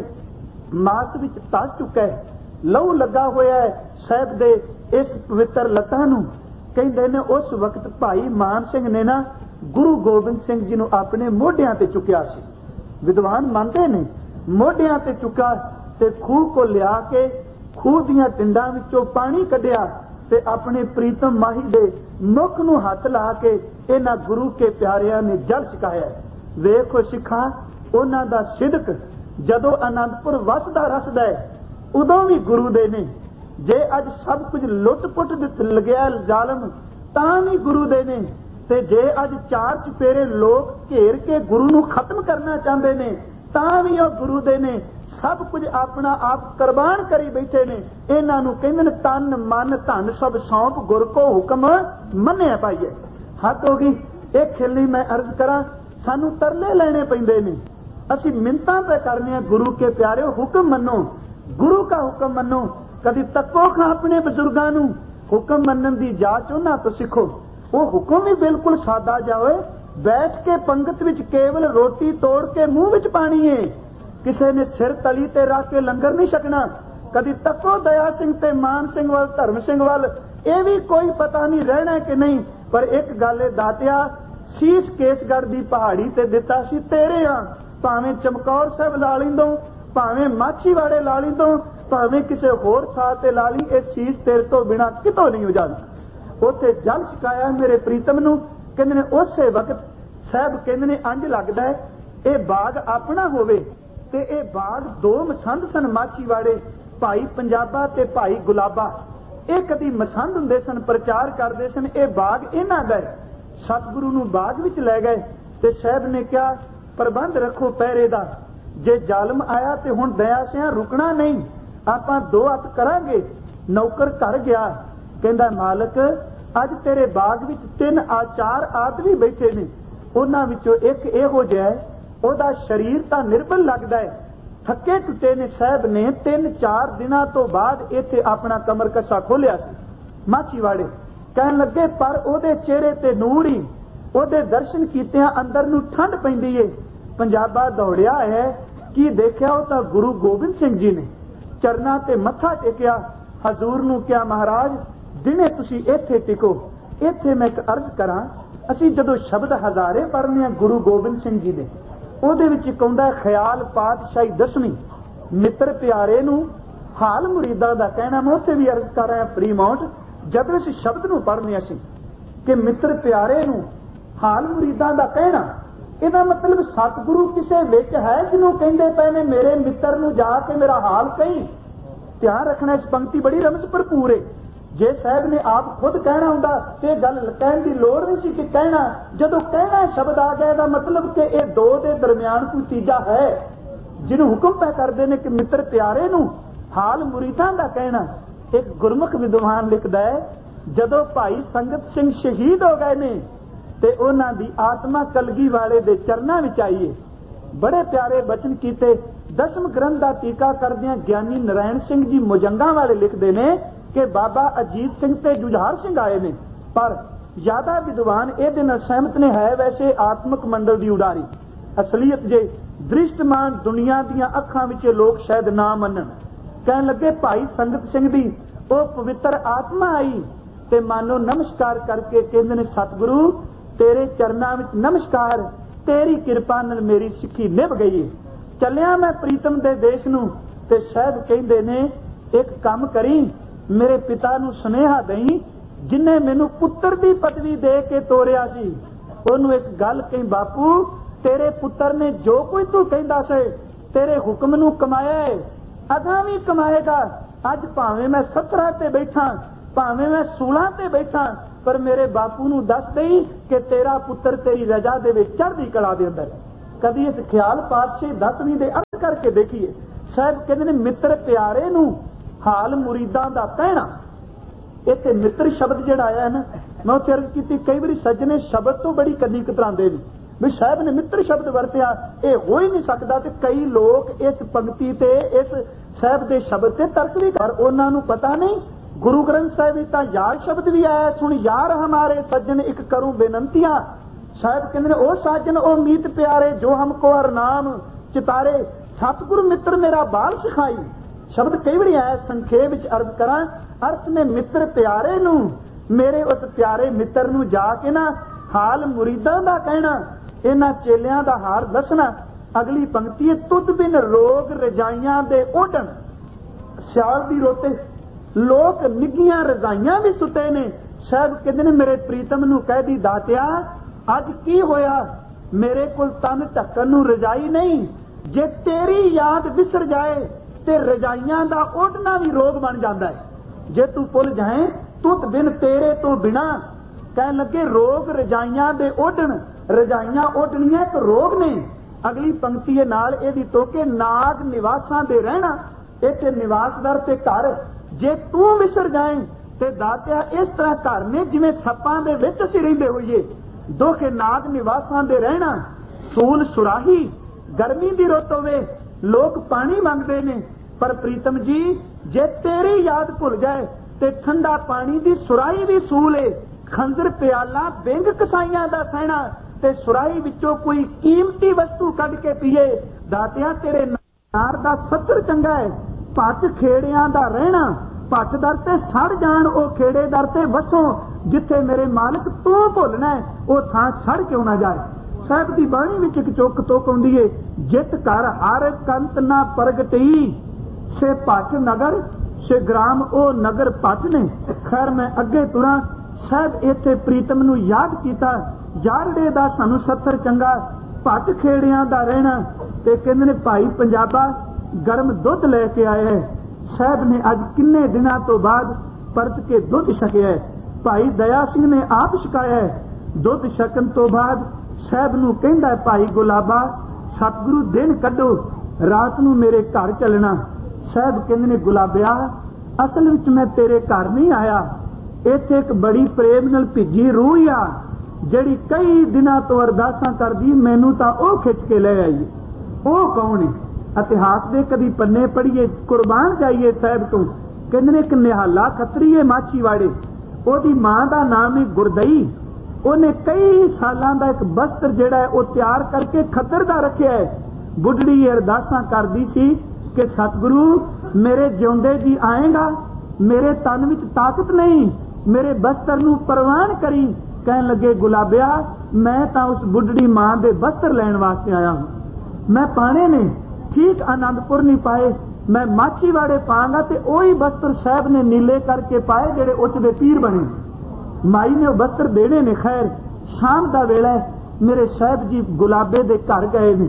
मास विच धस चुका है, लहू लगा होया है साहब दे इस पवित्र लत्तां नूं। कहते ने उस वक्त भाई मान सिंह ने ना गुरु गोबिंद सिंह जी नूं अपने मोढियां ते चुकिया सी। विद्वान मानते ने मोढियां ते चुका ते खूह को लिया के खूह दियां टिंडां विचों पानी कढिया ते अपने प्रीतम माही दे मुख नूं हथ ला के इन्हां गुरु के प्यारियां ने जल छकाया। वेखो सिखा उन्हां दा सिदक जदों आनंदपुर वसदा रसदा है उदों भी गुरु दे ने। जे अज सब कुछ लुट पुट लगया जालम तां भी गुरु दे ने, ते जे अज चार चुफेरे लोग घेर के गुरु नूं खत्म करना चाहते ने तां भी वो गुरु दे ने। सब कुछ अपना आप कुर्बान करी बैठे ने। इन्हां नूं कहंदे ने तन मन धन सब सौंप गुर को हुक्म मन्निया पाइए। हद हो गई। एक खेली मैं अर्ज करा, सानू तरले लेने पैंदे ने, असीं मिन्नतां पे करने गुरु के प्यारे हुक्म मनो, गुरु का हुक्म मनो। कदी तको खां अपने बजुर्गां नूं हुक्म मनन दी जाच उन्हां तो सीखो। वो हुक्म भी बिल्कुल सादा जावे, बैठ के पंगत विच केवल रोटी तोड़ के मुंह विच पानी है, किसी ने सिर तली ते रख के लंगर नहीं छकना। कदी तको दया सिंह ते मान सिंह वाल धर्म सिंह वाल, ये भी कोई पता नहीं रहना कि नहीं। पर एक गल दातिया शीश केसगढ़ दी पहाड़ी ते दिता सी तेरे हां, भावें चमकौर साहब ला लिंदो, भावें माछीवाड़े ला लिंदो, भावें किसी होर थां ते ला ली, ये शीश तेरे तो बिना कितों नहीं उजाड़ना। उत्थे जल छकाया मेरे प्रीतम नूं। कहंदे ने उसे वक्त साहब कहंदे ने अंज लगदा है ये बाग अपना होवे ते ये बाग दो मसंद सन माछीवाड़े, भाई पंजाबा ते भाई गुलाबा। ये कदी मसंद हुंदे सन, प्रचार करदे सन ये बाग इन्हां दा है। सतगुरु नूं बाग विच लै गए ते साहब ने कहा प्रबंध रखो पहरे दा, जे जालम आया ते हुण दया सिंह रुकना नहीं, आपां दो हत्थ करांगे। नौकर घर गया, कहंदा मालक अज तेरे बाग विच तीन आचार आदमी बैठे ने, उन्हां विचों एक इहो जिहा है ओदा शरीर तां निर्बल लगदा है, थके टुटे ने। साहब ने तीन चार दिनां तो बाद इत्थे अपना कमर कसा खोलिया सी। माछीवाड़े कहन लगे पर ओदे चेहरे ते नूर ही, ओदे दर्शन कीतियां अंदर नूं ठंड पैंदी है। पंजाबा दौड़िया है कि देखिया वो तां गुरु गोबिंद सिंह जी ने चरना ते मत्था टेकिया। हजूर नूं क्या महाराज दिने तुसी इत्थे टिको। इत्थे मैं एक अर्ज करा, असीं जदों शब्द हजारे पढ़ने आ गुरु गोबिंद सिंह जी दे, ਉਹਦੇ ਵਿੱਚ ਇੱਕ ਆਉਂਦਾ ਖਿਆਲ ਪਾਤਸ਼ਾਹੀ ਦਸਵੀਂ ਮਿੱਤਰ ਪਿਆਰੇ ਨੂੰ ਹਾਲ ਮੁਰੀਦਾਂ ਦਾ ਕਹਿਣਾ। ਮੈਂ ਉੱਥੇ ਵੀ ਅਰਜ਼ ਕਰ ਰਿਹਾ ਫਰੀ ਮਾਊਂਟ, ਜਦੋਂ ਇਸ ਸ਼ਬਦ ਨੂੰ ਪੜ੍ਹਨੇ ਅਸੀਂ ਕਿ ਮਿੱਤਰ ਪਿਆਰੇ ਨੂੰ ਹਾਲ ਮੁਰੀਦਾਂ ਦਾ ਕਹਿਣਾ, ਇਹਦਾ ਮਤਲਬ ਸਤਿਗੁਰੂ ਕਿਸੇ ਵਿੱਚ ਹੈ ਜਿਹਨੂੰ ਕਹਿੰਦੇ ਪਏ ਨੇ ਮੇਰੇ ਮਿੱਤਰ ਨੂੰ ਜਾ ਕੇ ਮੇਰਾ ਹਾਲ ਕਹੀ। ਧਿਆਨ ਰੱਖਣਾ ਇਸ ਪੰਕਤੀ ਬੜੀ ਰਮਜ਼ ਭਰਪੂਰ ਹੈ। ਜੇ ਸਾਹਿਬ ਨੇ ਆਪ ਖੁਦ ਕਹਿਣਾ ਹੁੰਦਾ ਤੇ ਗੱਲ ਕਹਿਣ ਦੀ ਲੋੜ ਨਹੀਂ ਸੀ ਕਿ ਕਹਿਣਾ। ਜਦੋਂ ਕਹਿਣਾ ਸ਼ਬਦ ਆ ਗਿਆ ਇਹਦਾ ਮਤਲਬ ਕਿ ਇਹ ਦੋ ਦੇ ਦਰਮਿਆਨ ਕੋਈ ਤੀਜਾ ਹੈ ਜਿਹਨੂੰ ਹੁਕਮ ਪੈ ਕਰਦੇ ਨੇ ਕਿ ਮਿੱਤਰ ਪਿਆਰੇ ਨੂੰ ਹਾਲ ਮੁਰੀਦਾਂ ਦਾ ਕਹਿਣਾ। ਇੱਕ ਗੁਰਮੁਖ ਵਿਦਵਾਨ ਲਿਖਦਾ ਹੈ ਜਦੋਂ ਭਾਈ ਸੰਗਤ ਸਿੰਘ ਸ਼ਹੀਦ ਹੋ ਗਏ ਨੇ ਤੇ ਉਹਨਾਂ ਦੀ ਆਤਮਾ ਕਲਗੀ ਵਾਲੇ ਦੇ ਚਰਨਾਂ ਵਿੱਚ ਆਈ ਹੈ। ਬੜੇ ਪਿਆਰੇ ਬਚਨ ਕੀਤੇ। ਦਸਮ ਗ੍ਰੰਥ ਦਾ ਟੀਕਾ ਕਰਦਿਆਂ ਗਿਆਨੀ ਨਾਰਾਇਣ ਸਿੰਘ ਜੀ ਮੁਜੰਗਾ ਵਾਲੇ ਲਿਖਦੇ ਨੇ ਕਿ ਬਾਬਾ ਅਜੀਤ ਸਿੰਘ ਤੇ ਜੁਝਾਰ ਸਿੰਘ ਆਏ ਨੇ, ਪਰ ਜ਼ਿਆਦਾ ਵਿਦਵਾਨ ਇਹਦੇ ਨਾਲ ਸਹਿਮਤ ਨੇ ਹੈ ਵੈਸੇ ਆਤਮਿਕ ਮੰਡਲ ਦੀ ਉਡਾਰੀ। ਅਸਲੀਅਤ ਜੇ ਦ੍ਰਿਸ਼ਟਮਾਨ ਦੁਨੀਆ ਦੀਆਂ ਅੱਖਾਂ ਵਿੱਚ ਲੋਕ ਸ਼ਾਇਦ ਨਾ ਮੰਨਣ। ਕਹਿਣ ਲੱਗੇ ਭਾਈ ਸੰਗਤ ਸਿੰਘ ਦੀ ਉਹ ਪਵਿੱਤਰ ਆਤਮਾ ਆਈ ਤੇ ਮਾਨੋ ਨਮਸਕਾਰ ਕਰਕੇ ਕਹਿੰਦੇ ਨੇ ਸਤਿਗੁਰੂ ਤੇਰੇ ਚਰਨਾਂ ਵਿੱਚ ਨਮਸਕਾਰ, ਤੇਰੀ ਕਿਰਪਾ ਨਾਲ ਮੇਰੀ ਸਿੱਖੀ ਨਿਭ ਗਈ ਹੈ। ਚੱਲਿਆ ਮੈਂ ਪ੍ਰੀਤਮ ਦੇ ਦੇਸ਼ ਨੂੰ ਤੇ ਸਾਹਿਬ ਕਹਿੰਦੇ ਨੇ ਇੱਕ ਕੰਮ ਕਰੀ, ਮੇਰੇ ਪਿਤਾ ਨੂੰ ਸੁਨੇਹਾ ਦੇਈ ਜਿਨੇ ਮੈਨੂੰ ਪੁੱਤਰ ਦੀ ਪਦਵੀ ਦੇ ਕੇ ਤੋਰਿਆ ਸੀ, ਉਹਨੂੰ ਇੱਕ ਗੱਲ ਕਹੀ ਬਾਪੂ ਤੇਰੇ ਪੁੱਤਰ ਨੇ ਜੋ ਕੁਝ ਤੂੰ ਕਹਿੰਦਾ ਸੀ ਤੇਰੇ ਹੁਕਮ ਨੂੰ ਕਮਾਇਆ ਹੈ, ਅਗਾਂ ਵੀ ਕਮਾਏਗਾ। ਅੱਜ ਭਾਵੇਂ ਮੈਂ ਸਤਰਾਂ ਤੇ ਬੈਠਾ, ਭਾਵੇਂ ਮੈਂ ਸੂਲਾਂ ਤੇ ਬੈਠਾ, ਪਰ ਮੇਰੇ ਬਾਪੂ ਨੂੰ ਦੱਸ ਦੇਈ ਕਿ ਤੇਰਾ ਪੁੱਤਰ ਤੇਰੀ ਰਜਾ ਦੇ ਵਿੱਚ ਚੜ੍ਹਦੀ ਕਲਾ ਦੇ ਅੰਦਰ। कभी इस ख्याल पातशाही दसवीं दे अर्थ करके देखिए। साहब कहते ने मित्र प्यारे नू हाल मुरीदां दा कहना। इत्थे मित्र शब्द जिहड़ा आया है ना, मैं उत्थे अर्ज कीती कई बारी सज्जने शब्द तो बड़ी कदी कतरांदे ने भी साहब ने मित्र शब्द वरतिया, ये हो ही नहीं सकता। ते कई लोग इस पंक्ति ते इस साहब दे शब्द ते तर्क भी कर, उन्हां नूं पता नहीं गुरु ग्रंथ साहिब विच तां यार शब्द भी आया, सुन यार हमारे सज्जन एक करूं बेनंतियां। साहब कहते हैं ओ साजन ओ मीत प्यारे जो हमको हर नाम चितारे, सतगुरु मित्र मेरा बाल सिखाई। शब्द कई बार आया, संखेप विच अर्थ करा। अर्थ ने मित्र प्यारे नू, मेरे उस प्यारे मित्र नू जाके ना हाल मुरीदां दा कहना, इन्हां चेलियां दा हाल दसना। अगली पंक्ति है तुद बिन रोग रजाइयां दे ओढ़न। सियाल दी रोते लोग निगियां रजाइयां भी सुते ने। साहब कहते ने मेरे प्रीतम नू कह दी दातिया अज की होया, मेरे कोल तन ढक्कन नू रजाई नहीं। जे तेरी याद विसर जाए ते रजाइयां दा ओढ़ना भी रोग बन जाता है। जे तू भुल जाए तुद बिन तेरे तो बिना, कह लगे रोग रजाइयां दे ओढ़न। रजाइयां ओढ़नियां एक रोग ने। अगली पंक्ति नाल एदी तोके नाग निवासां दे रहना। इत्थे निवासदार ते घर जे तू विसर जाए ते दातिया इस तरह घर ने जिवें सप्पां दे विच असीं रहिंदे होईए। दोखे नाग निवासां दे रहना। सूल सुराही गर्मी दी रुत होवे, लोग पानी मंगदे ने, पर प्रीतम जी जे तेरी याद भुल जाए ते ठंडा पानी दी सुराही भी सूल है। खंजर प्याला बिंग कसाइयां दा सहना ते सुराही विचों कोई कीमती वस्तु कढ के पीए। दातिया तेरे नार दा सत्तर चंगा है, पट खेड़ियां दा रहना। पट दर ते सड़ जान ओ खेड़े दर ते वसों, जिथे मेरे मालिक तू भुलना है ओ थां सड़ क्यों ना जाए। साहब दी बाणी विच इक चुक तुक आउंदी है, जित घर हर कंत ना प्रगटी से पट नगर से ग्राम ओ नगर पट ने। खैर मैं अगे तुरा। साहब इत्थे प्रीतम नू याद कीता, यारड़े दा सानू सत्तर चंगा, पट खेड़ियां दा रहना। ते कहंदे ने भाई पंजाबा गर्म दुध लेके आया है। साहब ने अज किन्ने दिनां तो बाद परत के दुध छकिया है। भाई दया सिंह ने आप छकाया है। दुध छकन तो बाद साहब नू कहंदा है भाई गुलाबा सतगुरु दिन कढो, रात नू मेरे घर चलना। साहब कहंदे ने गुलाबिया असल विच मैं तेरे घर नहीं आया, इत्थे एक बड़ी प्रेम नाल भिजी रूह आ जिहड़ी कई दिनां तो अरदासां करदी, मैनू तां ओह खिच के ले आई। ओह कौन है? इतिहास दे कदी पन्ने पढ़िए, कुर्बान जाइए साहब तो। कहंदे ने एक निहाला खतरी है माछीवाड़े, ओहदी मां दा नाम है गुरदई। ਉਹਨੇ कई सालां दा एक वस्त्र जिहड़ा है ਉਹ ਤਿਆਰ करके खतर दा रखिया है। बुढ़ड़ी अरदासां करदी सी कि सतगुरु मेरे जिउंदे जी आएगा, मेरे तन विच ताकत नहीं, मेरे वस्त्र नूं परवान करी। कहन लगे गुलाबिया मैं तां उस बुढ़ड़ी मां दे वस्त्र लैण वास्ते आया हूं। मैं पाने ने ठीक आनंदपुर नहीं पाए, मैं माछीवाड़े पांगा ते ओही वस्त्र साहब ने नीले करके पाए जिहड़े उच दे पीर बने। माई ने वस्त्र देने ने। खैर शाम का वेला मेरे साहब जी गुलाबे दे घर गए ने।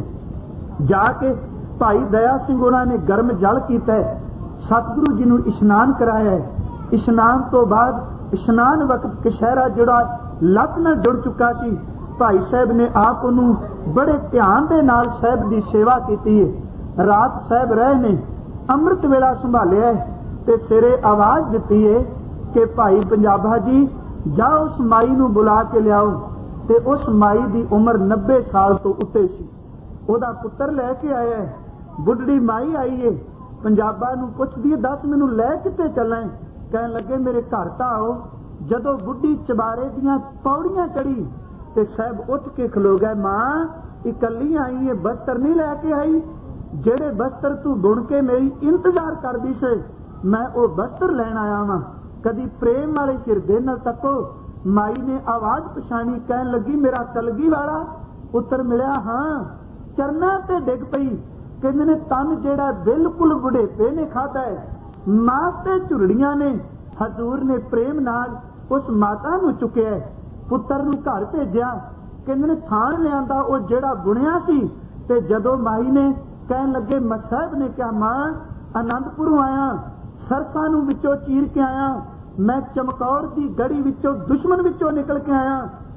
जाके भाई दया सिंह उन्हां ने गर्म जल कीता है, सतगुरु जी नूं इशनान कराया है। इशनान तो बाद इशनान वक्त कशहरा जिहड़ा लत नाल जुड़ चुका सी, भाई साहब ने आप उन्होंने बड़े ध्यान दे नाल साहब की सेवा की है। रात साहब रहे ने, अमृत वेला संभालिया ते सिरे आवाज दी है कि भाई पंजाबा जी जाओ उस माई नूं बुला के लियाओ। ते उस माई की उम्र नब्बे साल तो उत्ते सी। ओदा पुत्र लैके आया है। बुढ़ड़ी माई आई है, पंजाबा नूं पुछदी है दस मैनूं लै कित्थे चलां? कहन लगे मेरे घर तां आओ। जदों बुढ़ी चबारे दियां पौड़ियां चढ़ी ते साहब उठ के खलो गए। मां इकल्ली आई है, वस्त्र नहीं लैके आई। जेड़े वस्त्र तू बुण के मेरी इंतजार करदी से, मैं वो वस्त्र लैण आया वां। कदी प्रेम वाले हिरदे न तको। माई ने आवाज पछाणी, कहन लगी मेरा कलगी वाला पुत्र मिलिया? हाँ। चरना ते डिग पई। कहंदे ने तन जेड़ा बिल्कुल बुढ़ेपे ने खाता है, मास ते झुरड़ियां ने। हजूर ने प्रेम नाल उस माता नूं चुकिया, पुत्र नूं घर भेजिया। कहंदे ने थान लिआंदा ओ जेड़ा बुणिया सी। ते जदों माई ने कहन लगे साहब ने कहा मां आनंदपुरों आया, सरसा नूं विचों चीर के आया, मैं चमकौर की गढ़ी विचों दुश्मन विचों निकल के आया।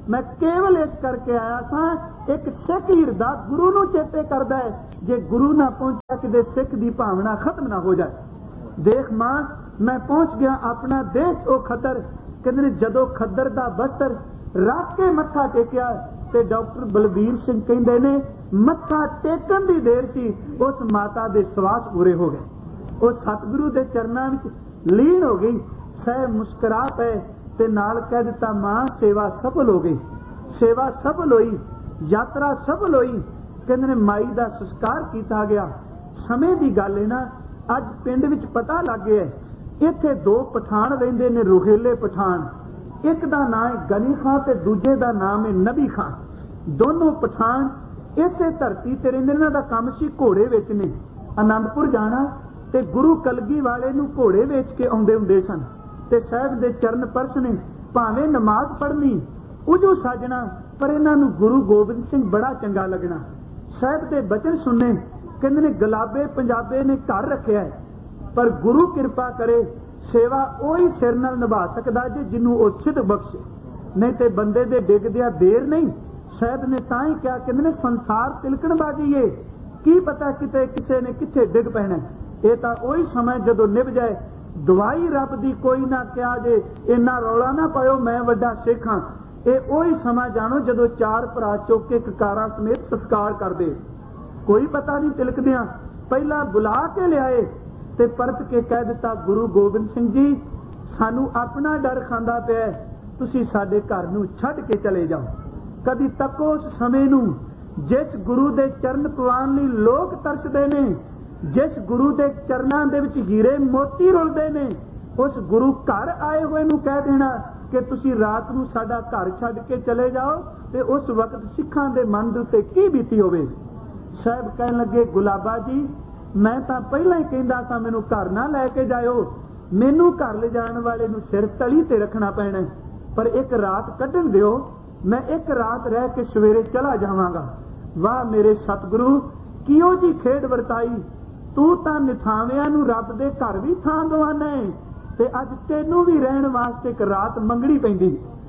मैं केवल इस करके आया सा एक सिख हिरदा गुरु नूं चेते करदा है, जे गुरु ना पहुंचा किते सिख दी भावना खत्म ना हो जाए। देख मां मैं पहुंच गया अपना देश ओ खतर, कहंदे जदों खद्दर दा बस्तर रख के मत्था टेकिया ते डॉक्टर बलबीर सिंह कहंदे ने मत्था टेकन दी देर सी उस माता दे सवास पूरे हो गए, ਉਹ सतगुरु के चरणों में लीन हो गई। सह मुस्कुरा पे ते नाल कह दिता मां सेवा सफल हो गई, सेवा सफल हुई, यात्रा सफल हुई। कहंदे ने माई का संस्कार किया गया। समय की गल है ना, अज पिंड विच पता लग गया इत्थे दो पठान रहिंदे ने, रुहेले पठान। एक दा नाम है गनी खां ते दूजे दा नाम है नबी खां। दोनों पठान इसे धरती ते रहिंदे, इन्हां दा काम सी घोड़े वेचने। आनंदपुर जाना ते गुरु कलगी वाले नूं घोड़े वेच के आउंदे हुंदे सन ते साहिब दे चरण परसने, भावें नमाज पढ़नी उजू साजना, पर इन्हां नूं गुरु गोबिंद सिंह बड़ा चंगा लगना। साहिब दे बचन सुनने, कहंदे ने गुलाबे पंजाबे ने घर रखिया है, पर गुरु किरपा करे सेवा ओही सिर नाल निभा सकदा जे जिन्नू ओ सिद्ध बख्शे, नहीं ते बंदे दे डिगदिया देर नहीं। साहिब ने तां ही कहा, कहंदे ने संसार तिलकण बाजी है, की पता किते किसे ने किथे डिग पैना। ये तो वही समय जदों निभ जाए, दवाई रब दी कोई ना क्या जे इन्ना रौला ना पायो मैं वड्डा सिख हां। ये वही समा जानो जदों चार भरा चुक के ककारां समेत संस्कार कर दे, कोई पता नहीं तिलकदियां पहला बुला के लियाए ते परत के कह दिता गुरु गोबिंद सिंह जी सानू अपना डर खांदा पिया, तुसीं साडे घर नूं छड्ड के चले जाओ। कदी तको उस समय नूं जिस गुरु दे चरण पवान लई लोक तरसदे ने, जिस गुरु दे चरनां दे विच हीरे मोती रुलदे ने, उस गुरु घर आए हुए नूं कह देना कि तुसीं रात नूं साडा घर छड्ड के चले जाओ, ते उस वक्त सिखां दे मन दे उत्ते की बीती होवे। साहिब कहन लगे गुलाबा जी मैं तां पहिलां ही कहंदा सां मैनूं घर ना लैके जाओ, मैनूं घर ले जाण वाले नूं सिर तली ते रखना पैना, पर एक रात कढण दिओ, मैं एक रात रह के सवेरे चला जावांगा। वाह मेरे सतगुरु किहो जी खेड वरताई, तू तां निथावियां नूं रब दे घर भी थां गवाना है, ते अज तैनूं भी रहण वास्ते एक रात मंगणी पैंदी।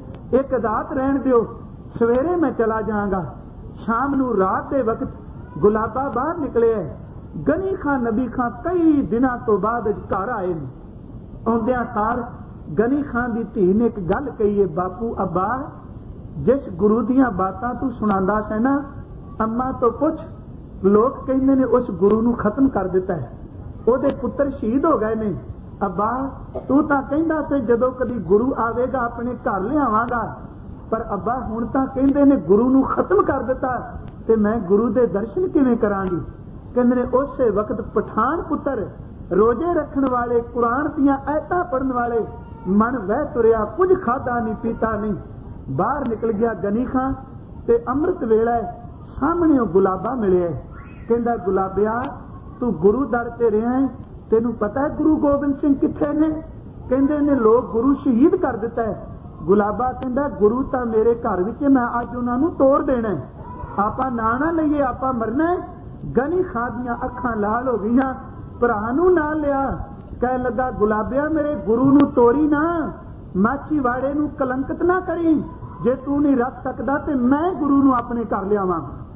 एक रात रहण दिओ, सवेरे मैं चला जावांगा। शाम नूं रात दे वक्त गुलाबा बाहर निकले। गनी खां नबी खां कई दिनां तो बाद घर आए ने। आउंदियां सार गनी खां दी धी ने एक गल कही है, बापू अब्बा जिस गुरु दियां बातां तू सुणांदा सै ना, अम्मा तो पुछ, लोग कहते ने उस गुरु नूं खत्म कर दिता है, ओदे पुत्र शहीद हो गए ने। अब्बा तू तां कहंदा से जदों कदी गुरु आवेगा अपने घर लियावांगा, पर अब्बा हुण तां कहंदे ने गुरु नूं खत्म कर दिता, ते मैं गुरु दे दर्शन किवें करांगी। कहंदे ने उस वक्त पठान पुत्र रोजे रखण वाले, कुरान दियां आयतां पढ़न वाले, मन वह तुरिया कुछ खादा नहीं पीता नहीं। बाहर निकल गया गनी खां ते अमृत वेला सामने गुलाबा मिले। कहंदा गुलाबिया तू गुरु दर ते रहा है, तेनू पता है गुरु गोबिंद सिंह किथे ने? कहंदे ने लोग गुरु शहीद कर दिता है। गुलाबा कहंदा गुरु तां मेरे घर विच, मैं अज उन्हां नूं तोड़ देना है, आपां ना ना लईए, आपां मरना है। गनी खां दियां अखां लाल हो गईयां, भरा नूं नाल लिया, कह लगा गुलाबिया मेरे गुरु नूं तोड़ी ना, माछी वाड़े नूं कलंकित ना करी, जे तू नहीं रख सकदा ते मैं गुरु नूं अपने घर लियावां।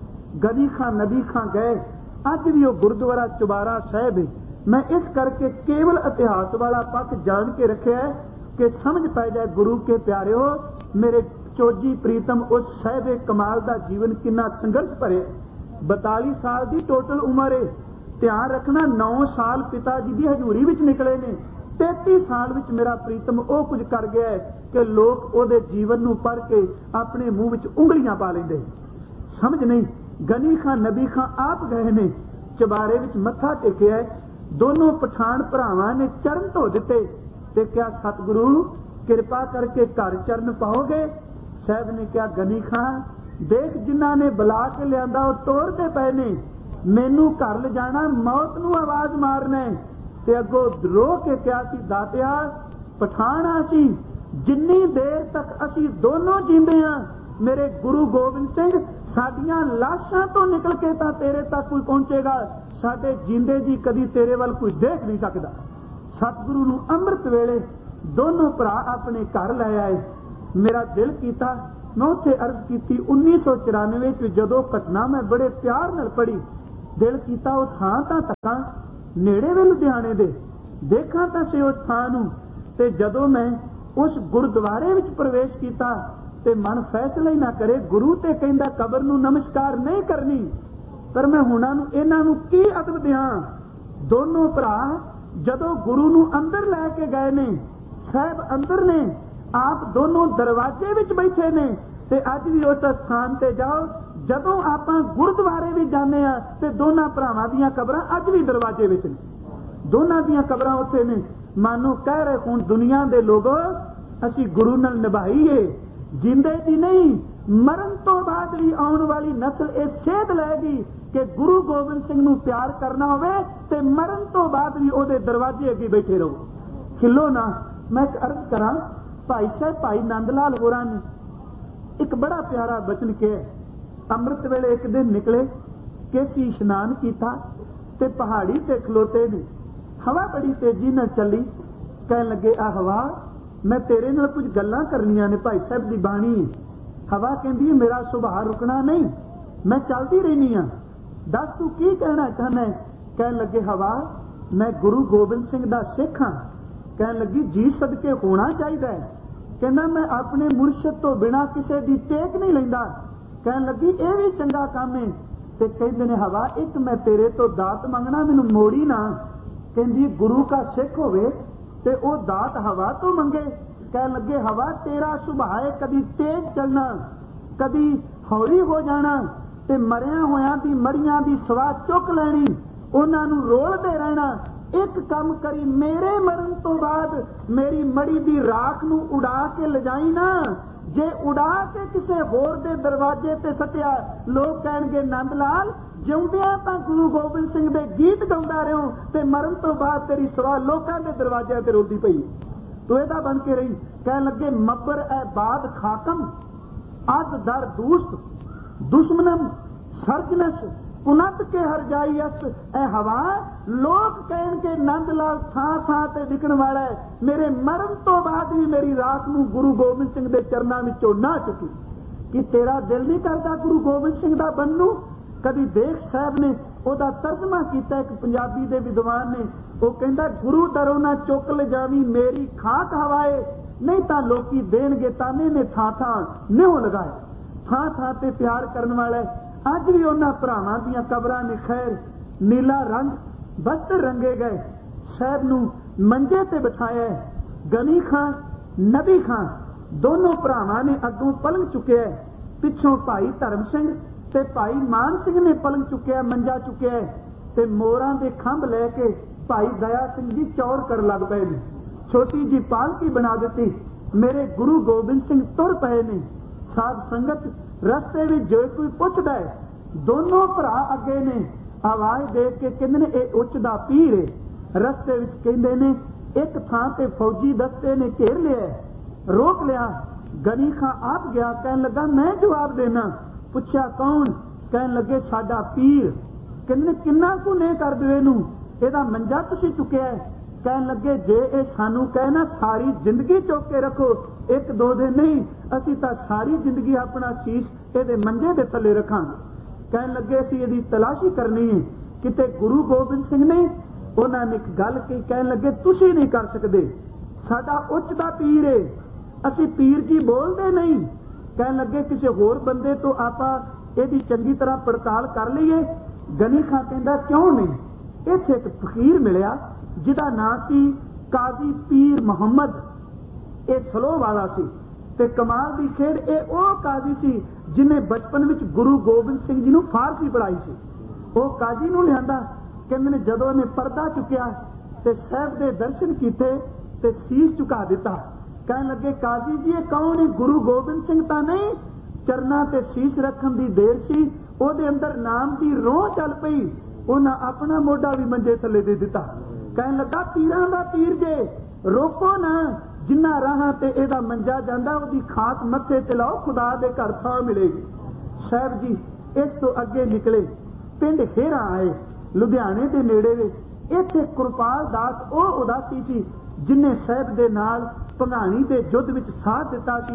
गनी खां नबी खां गए। अज भी वो गुरुद्वारा चुबारा साहिब है। मैं इस करके केवल इतिहास वाला पक्ष जान के रखा है कि समझ पै जाए गुरु के प्यारे हो मेरे चोजी प्रीतम, उस साहिब कमाल का जीवन कितना संघर्ष भरे। बताली साल की टोटल उम्र है। ध्यान रखना नौ साल पिता जी की हजूरी विच निकले ने, तैती साल विच मेरा प्रीतम वो कुछ कर गया है कि लोग ओदे जीवन नूं पढ़ के अपने मुंह विच उंगलियां पा लेंदे। समझ नहीं। गनी खां नबी खां आप गए ने, चबारे विच मत्था टेकिया, दोनों पठान भरावां ने चरण धो दिते ते क्या सतगुरु किरपा करके घर चरण पाओगे? साहब ने क्या गनी खां देख जिन्हां ने बुला के लियांदा वो तोड़ते पे ने, मैनू घर ले जाना, मौत नूं आवाज मारना है। ते अगों रो के क्या सी दातिया पठान आसी, जिन्नी देर तक असी दोनों जींदे हां मेरे गुरु गोबिंद सिंह साडियां लाशां तो निकल के तां तेरे तक कोई पहुंचेगा, साडे जींदे जी कदी तेरे वल कोई देख नहीं सकदा। सतगुरु नूं अमृत वेले दोनों भरा अपने घर लै आए। मेरा दिल कीता मैं उत्थे अर्ज की उन्नीस सौ चौरानवे च जदों घटना मैं बड़े प्यार नाल पढ़ी, दिल कीता उस थां तां तकां नेड़े वे लुधियाणे दे, देखां तां से उस थां नूं। ते जदों मैं उस गुरुद्वारे विच प्रवेश कीता ते मन फैसला ही ना करे, गुरु ते कहंदा कबर नूं नमस्कार नहीं करनी, पर मैं हुणां नूं इन्हां नूं की अदब दियां। दोनों भरा जदों गुरु नूं अंदर लैके गए ने, साहब अंदर ने, आप दोनों दरवाजे विच बैठे ने, ते अज भी उस स्थान ते जाओ, जदों आपां गुरुद्वारे भी जाने आ ते दोनां भरावां दीयां कबरां अज भी दरवाजे विच ने, दोनां दीयां कबरां उत्थे ने। मानो कह रहे हुण दुनिया दे लोगों असी गुरु नाल निभाई है, जिंदे दी नहीं मरण तो बाद भी आने वाली नस्ल ये सेध लैगी कि गुरु गोबिंद सिंह नूं प्यार करना होवे ते मरण तो बाद भी ओदे दरवाजे अगे बैठे रहो। खिलो ना। मैं एक अर्ज करा, भाई साहब भाई नंद लाल होरां ने एक बड़ा प्यारा बचन कहा। अमृत वेले एक दिन निकले, केसी इशनान किया ते पहाड़ी ते खलोते ने, हवा बड़ी तेजी नाल चली। कह लगे आ हवा, मैं तेरे नाल कुछ गल्लां करनियां ने, भाई साहब दी बाणी है। हवा कहंदी मेरा सुभाव रुकना नहीं, मैं चलती रहनी हां, दस तू की कहना चाहना है। कह लगे हवा, मैं गुरु गोबिंद सिंह दा सिख हां। कह लगी जी सदके होना चाहिए। कहना मैं अपने मुर्शद तो बिना किसी दी टेक नहीं लैंदा। कह लगी यह भी चंगा काम है। ते कहंदे ने हवा एक मैं तेरे तो दात मंगना, मैनू मोड़ी ना। कहंदी गुरु का सिख होवे ते ओ दात हवा तो मंगे। कह लगे हवा तेरा सुभाव है कदी तेज चलना, कदी हौली हो जाना, ते मरिया होया दी मड़ियां दी सवा चुक लैनी, उन्हां नूं रोलदे रहना। एक काम करी, मेरे मरण तो बाद मेरी मड़ी दी राख नूं उड़ा के लजाई ना, जे उड़ा के किसे होर दे दरवाजे ते सटिया, लोग कहणगे नंद लाल जिउंदियां तां गुरु गोबिंद सिंह दे गीत गाउंदा रहो ते मरण तो बाद तेरी सवा लोकां दे दरवाजे ते रोलदी पई तू एदा बन के रही। कह लगे मब्बर ए बाद खाकम अज दर दूस्त दुश्मनम सर्जनस पुनत के हर जाई अस। ए हवा लोग कहन के नंद लाल थां थां ते दिखण वाला है, मेरे मरण तो बाद भी मेरी राख नूं गुरु गोबिंद सिंह दे चरनां विचों ना चुकी। कि तेरा दिल नहीं करदा गुरु गोबिंद सिंह दा बनू? कदी देख साहब ने ओदा तर्जमा किया, एक पंजाबी दे विद्वान ने, वो कहंदा गुरु दरों ना चुक ले जावी मेरी खाक हवाए, नहीं तां लोकी देणगे ताने ने थां थां निहो लगाए। थां थां ते प्यार करन वाला अज भी उन्हां भरावां दीयां कबरां ने खैर नीला रंग वस्त्र रंगे गए, साहब नूं मंजे ते बिठाया। गनी खां नबी खां दोनों भरावां ने अगों पलंग चुकिया, पिछों भाई धर्म सिंह ते भाई मान सिंह ने पलंग चुकिया, मंजा चुकिया ते मोरां दे खंभ लैके भाई दया सिंह जी चौर कर लग पे ने। छोटी जी पालकी बना दी, मेरे गुरु गोबिंद सिंह तुर पे ने। साध संगत रस्ते में जो कोई पुछदा है, दोनों भरा अगे ने, आवाज दे के कहंदे ने ए उच्च दा पीर है। रस्ते विच कहंदे ने एक थां ते फौजी दस्ते ने घेर लिया, रोक लिया। गनी खां आप गया, कहन लगा मैं जवाब देना। पुछया कौन? कहन लगे साडा पीर। कहंदे किन्ना कु ने कर दो इहनूं, एदा मंजा तुसीं चुकिया है। कहन लगे जे ए सानू कहना सारी जिंदगी चुक के रखो, एक दो दिन नहीं, असीं तां सारी जिंदगी अपना शीश एदे मंजे दे थल्ले रखांगे। कहन लगे असीं इहदी तलाशी करनी है, किते गुरु गोबिंद सिंह ने उन्हां ने एक गल कही। कहन लगे तुसीं नहीं कर सकदे, साडा उच्च दा पीर है, असीं पीर जी बोलदे नहीं। कहन लगे किसी होर बंदे तो आपां इहदी चंगी तरह पड़ताल कर लईए। गनी खां कहंदा क्यों नहीं? इत्थे एक फकीर मिलिया जिहदा नाम सी काजी पीर मुहम्मद, ये सलोह वाला सी ते कमाल दी खेड ये ओ काजी सी जिन्हें बचपन विच गुरु गोबिंद सिंह जी नूं फारसी पढ़ाई सी। वो काजी नूं लिआंदा, कहंदे ने जदों ने पर्दा चुकिया ते साहब दे दर्शन कीते ते सीस झुका दिता। कहन लगे काजी जी ये कौन है? गुरु गोबिंद सिंह तां नहीं। चरना ते शीश रखन दी देर सी, ओदे अंदर नाम दी रोह चल पई, उन्हां अपना मोढा भी मंजे थल्ले दे दिता। कहन लगा पीरां दा पीर जे, रोको ना, जिन्ना राहां ते एदा मंजा जांदा ओदी खाक मत्थे ते लाओ, खुदा दे घर थां मिलेगी। साहब जी इस तो अगे निकले, पिंड हेरा आए, लुधियाणे दे नेड़े वे। इत्थे कृपाल दास ओ उदासी सी जिन्हें साहब दे नाल भंगाणी दे युद्ध विच साथ दिता सी।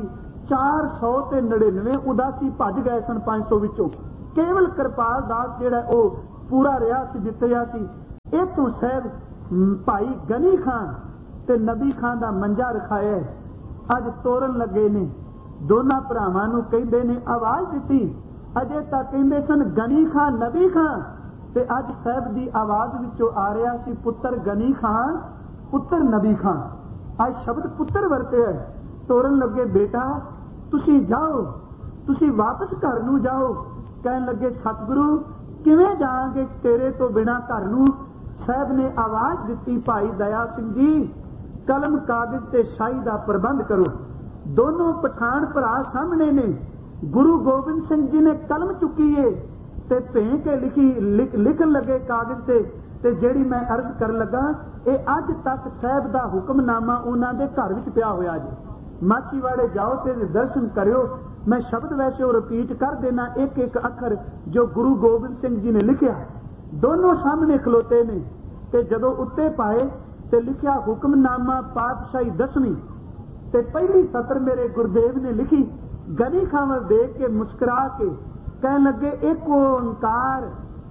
चार सौ ते नड़िनवे उदासी भज गए सन पांच सौ विचों। केवल कृपाल दास जिहड़ा ओ पूरा रहा सी जितया सी। इथों साहब भाई गनी खान ते नबी खान दा मंजा रखाया। अज तोरन लगे ने, दोनों भरावां नूं कहिंदे ने आवाज दिती। अजे तां कहिंदे सन गनी खान नबी खान, ते अज साहब दी आवाज विचों आ रहा सी पुत्र गनी खान पुत्र नबी खान। अज शब्द पुत्र वरते है। तोरन लगे बेटा तुसी जाओ, तुसी वापस घर नूं जाओ। कहन लगे सतगुरु किवें जावांगे तेरे तो बिना घर नूं। साहब ने आवाज दिती भाई दया सिंह जी कलम कागज ते शाही दा प्रबंध करो। दोनों पठान भरा सामने ने। गुरु गोबिंद सिंह जी ने कलम चुकी है ते भें के लिखी लिख, लिखन लगे कागज ते, ते जेड़ी मैं अर्ज कर लगा ये अज तक साहब दा हुक्मनामा उन्हां दे घर विच पिया होया जी। माछीवाड़े जाओ ते दर्शन करियो। मैं शब्द वैसे वो रिपीट कर देना एक एक अखर जो गुरु गोबिंद सिंह जी ने लिखिया। दोनों सामने खलोते ने ते जदों उत्ते पाए ते लिखिया हुक्मनामा पातशाही दसवीं। ते पहली सत्र मेरे गुरुदेव ने लिखी। गनी खां देख के मुस्कुरा के कहन लगे एक ओंकार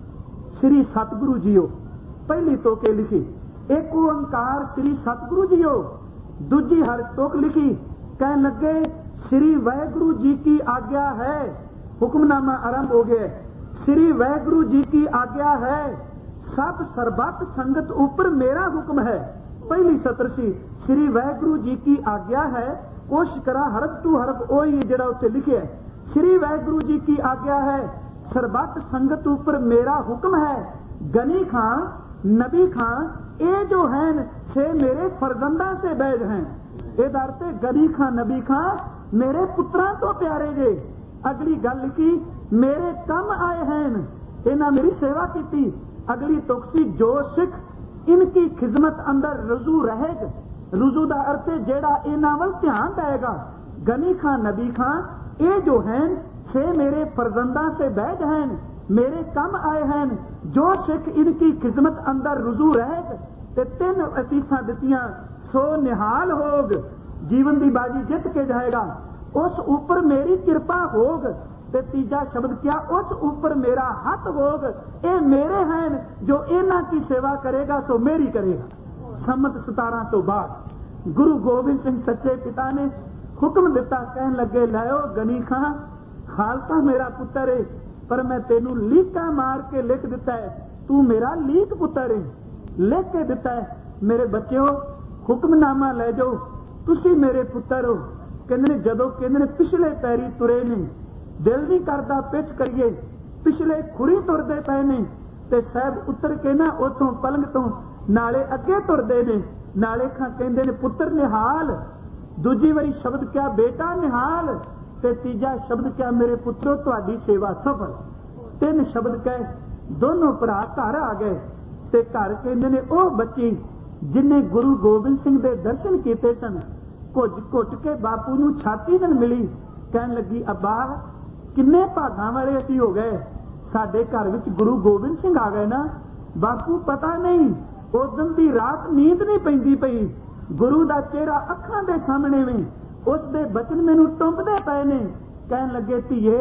श्री सतगुरु जीओ। पहली तो के लिखी एक ओंकार श्री सतगुरु जीओ। दूजी हर टोक लिखी कहन लगे श्री वाहेगुरु जी की आज्ञा है। हुक्मनामा आरंभ हो गया। श्री वाहेगुरु जी की आज्ञा है, सब सरबत संगत ऊपर मेरा हुक्म है। पहली सत्र सी श्री वाहेगुरु जी की आज्ञा है। कोशिश करा हरफ टू हरफ ओही जिहड़ा उत्ते लिखिया है। श्री वाहेगुरु जी की आज्ञा है, सरबत संगत ऊपर मेरा हुक्म है। गनी खां नबी खां ये जो हैं से मेरे फरजंदा से बैज हैं। ये दरते गनी खां नबी खां मेरे पुत्रां तो प्यारे जे। अगली गल लिखी मेरे कम आए हैं, इन्हां मेरी सेवा की। अगली तुकसी जो सिख इनकी खिदमत अंदर रुजू रहेगा। रुजू का अर्थ है जेड़ा इन्हां वल ध्यान देगा। गनी खां नबी खां ये जो हैं से मेरे फरजंदा से बैज हैं, मेरे कम आए हैं। जो सिख इनकी खिदमत अंदर रुजू रहेगा। ते तीन असीसां दित्तियां सो निहाल होग, जीवन की बाजी जित के जाएगा। उस ऊपर मेरी कृपा होग। ते तीजा शब्द क्या उस ऊपर मेरा हथ होग। ये मेरे हैं जो इन्हां की सेवा करेगा सो मेरी करेगा। सम्मत सतारह सौ बाद गुरु गोबिंद सिंह सच्चे पिता ने हुक्म दिता। कहन लगे लाओ गनी खां खालसा मेरा पुत्र है, पर मैं तेनू लीका मार के लिख दिता है तू मेरा लीक पुत्र है। लिख के दिता है मेरे बच्चों हुक्मनामा ले जाओ तुसी मेरे पुत्र हो। कहंदे ने जदों कहंदे ने पिछले पैरी तुरे ने दिल नहीं करदा पिछ करिए, पिछले खुरी तुरदे पए ने ते साहब उतर के ना उथों पलंग तो नाले अगे तुरदे ने। नाले खां कहंदे ने पुत्र निहाल। दूजी वारी शब्द क्या बेटा निहाल। ते तीजा शब्द क्या मेरे पुत्रो तुहाडी सेवा सफल। तीन शब्द कह दोनों भरा घर आ गए। ते घर कहंदे ने ओ बच्ची जिन्हें गुरु गोबिंद सिंह दे दर्शन कीते सन घुट घुट के बापू नूं छाती नाल मिली। कहन लगी अब्बा किन्ने भागां वाले असीं हो गए, साडे घर विच गुरु गोबिंद सिंह आ गए ना। बापू पता नहीं उदन दी रात नींद नहीं पैंदी पई। गुरु दा चेहरा अखां दे सामने में उस दे बचन मैनूं टुंबदे पए ने। कहन लगे धीए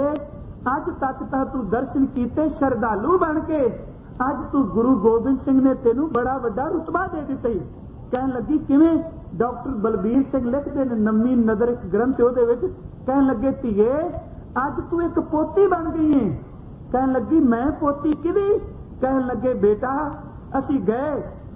अज तक तां तू दर्शन कीते शरधालू बन के, अज तू गुरु गोबिंद सिंह ने तेनू बड़ा वड्डा रुतबा दे दिता। कहन लगी किवें। डॉक्टर बलबीर सिंह लिखते ने नवी नदर एक ग्रंथ उहदे विच कहन लगे धीए अज तू एक पोती बन गई है। कहन लगी मैं पोती किदी। कहन लगे बेटा असी गए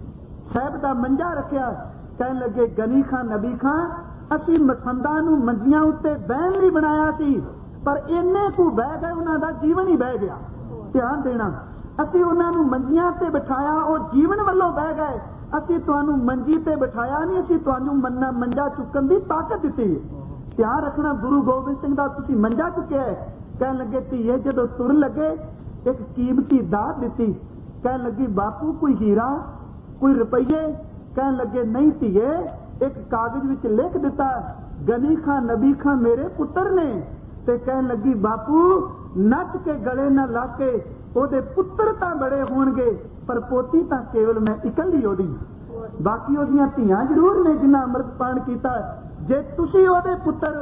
साहब दा मंजा रखिया। कहन लगे गनी खां नबी खां असी मसंदा नूं मंजियां उत्ते बहन लई बनाया सी, पर इन्ने कू बह गए उन्हां दा जीवन ही बह गया। ध्यान देना असी उन्हां नूं मंजियां ते बिठाया और जीवन वल्लों बह गए। असी तुहानूं मंजी ते बिठाया नहीं, असी तुहानूं मन्ना मंजा चुकन दी ताकत दित्ती है। ध्यान रखना गुरु गोबिंद सिंह दा तुसीं मंजा चुकिया है। कहन लगे धीए जदों तुर लगे एक कीमती दात दित्ती। कहन लगी बापू कोई हीरा कोई रुपये। कहन लगे नहीं धीए एक कागज विच लिख दिता गनी खां नबी खां मेरे पुत्र ने। ते कहन लगी बापू नच के गले न ला के ओदे पुत्र तां बड़े होणगे, पर पोती तां केवल मैं इकल्ली ओदी। बाकी ओदियां धीआं जरूर ने जिन्हां अमृत पान कीता। जे तुसीं ओदे पुत्र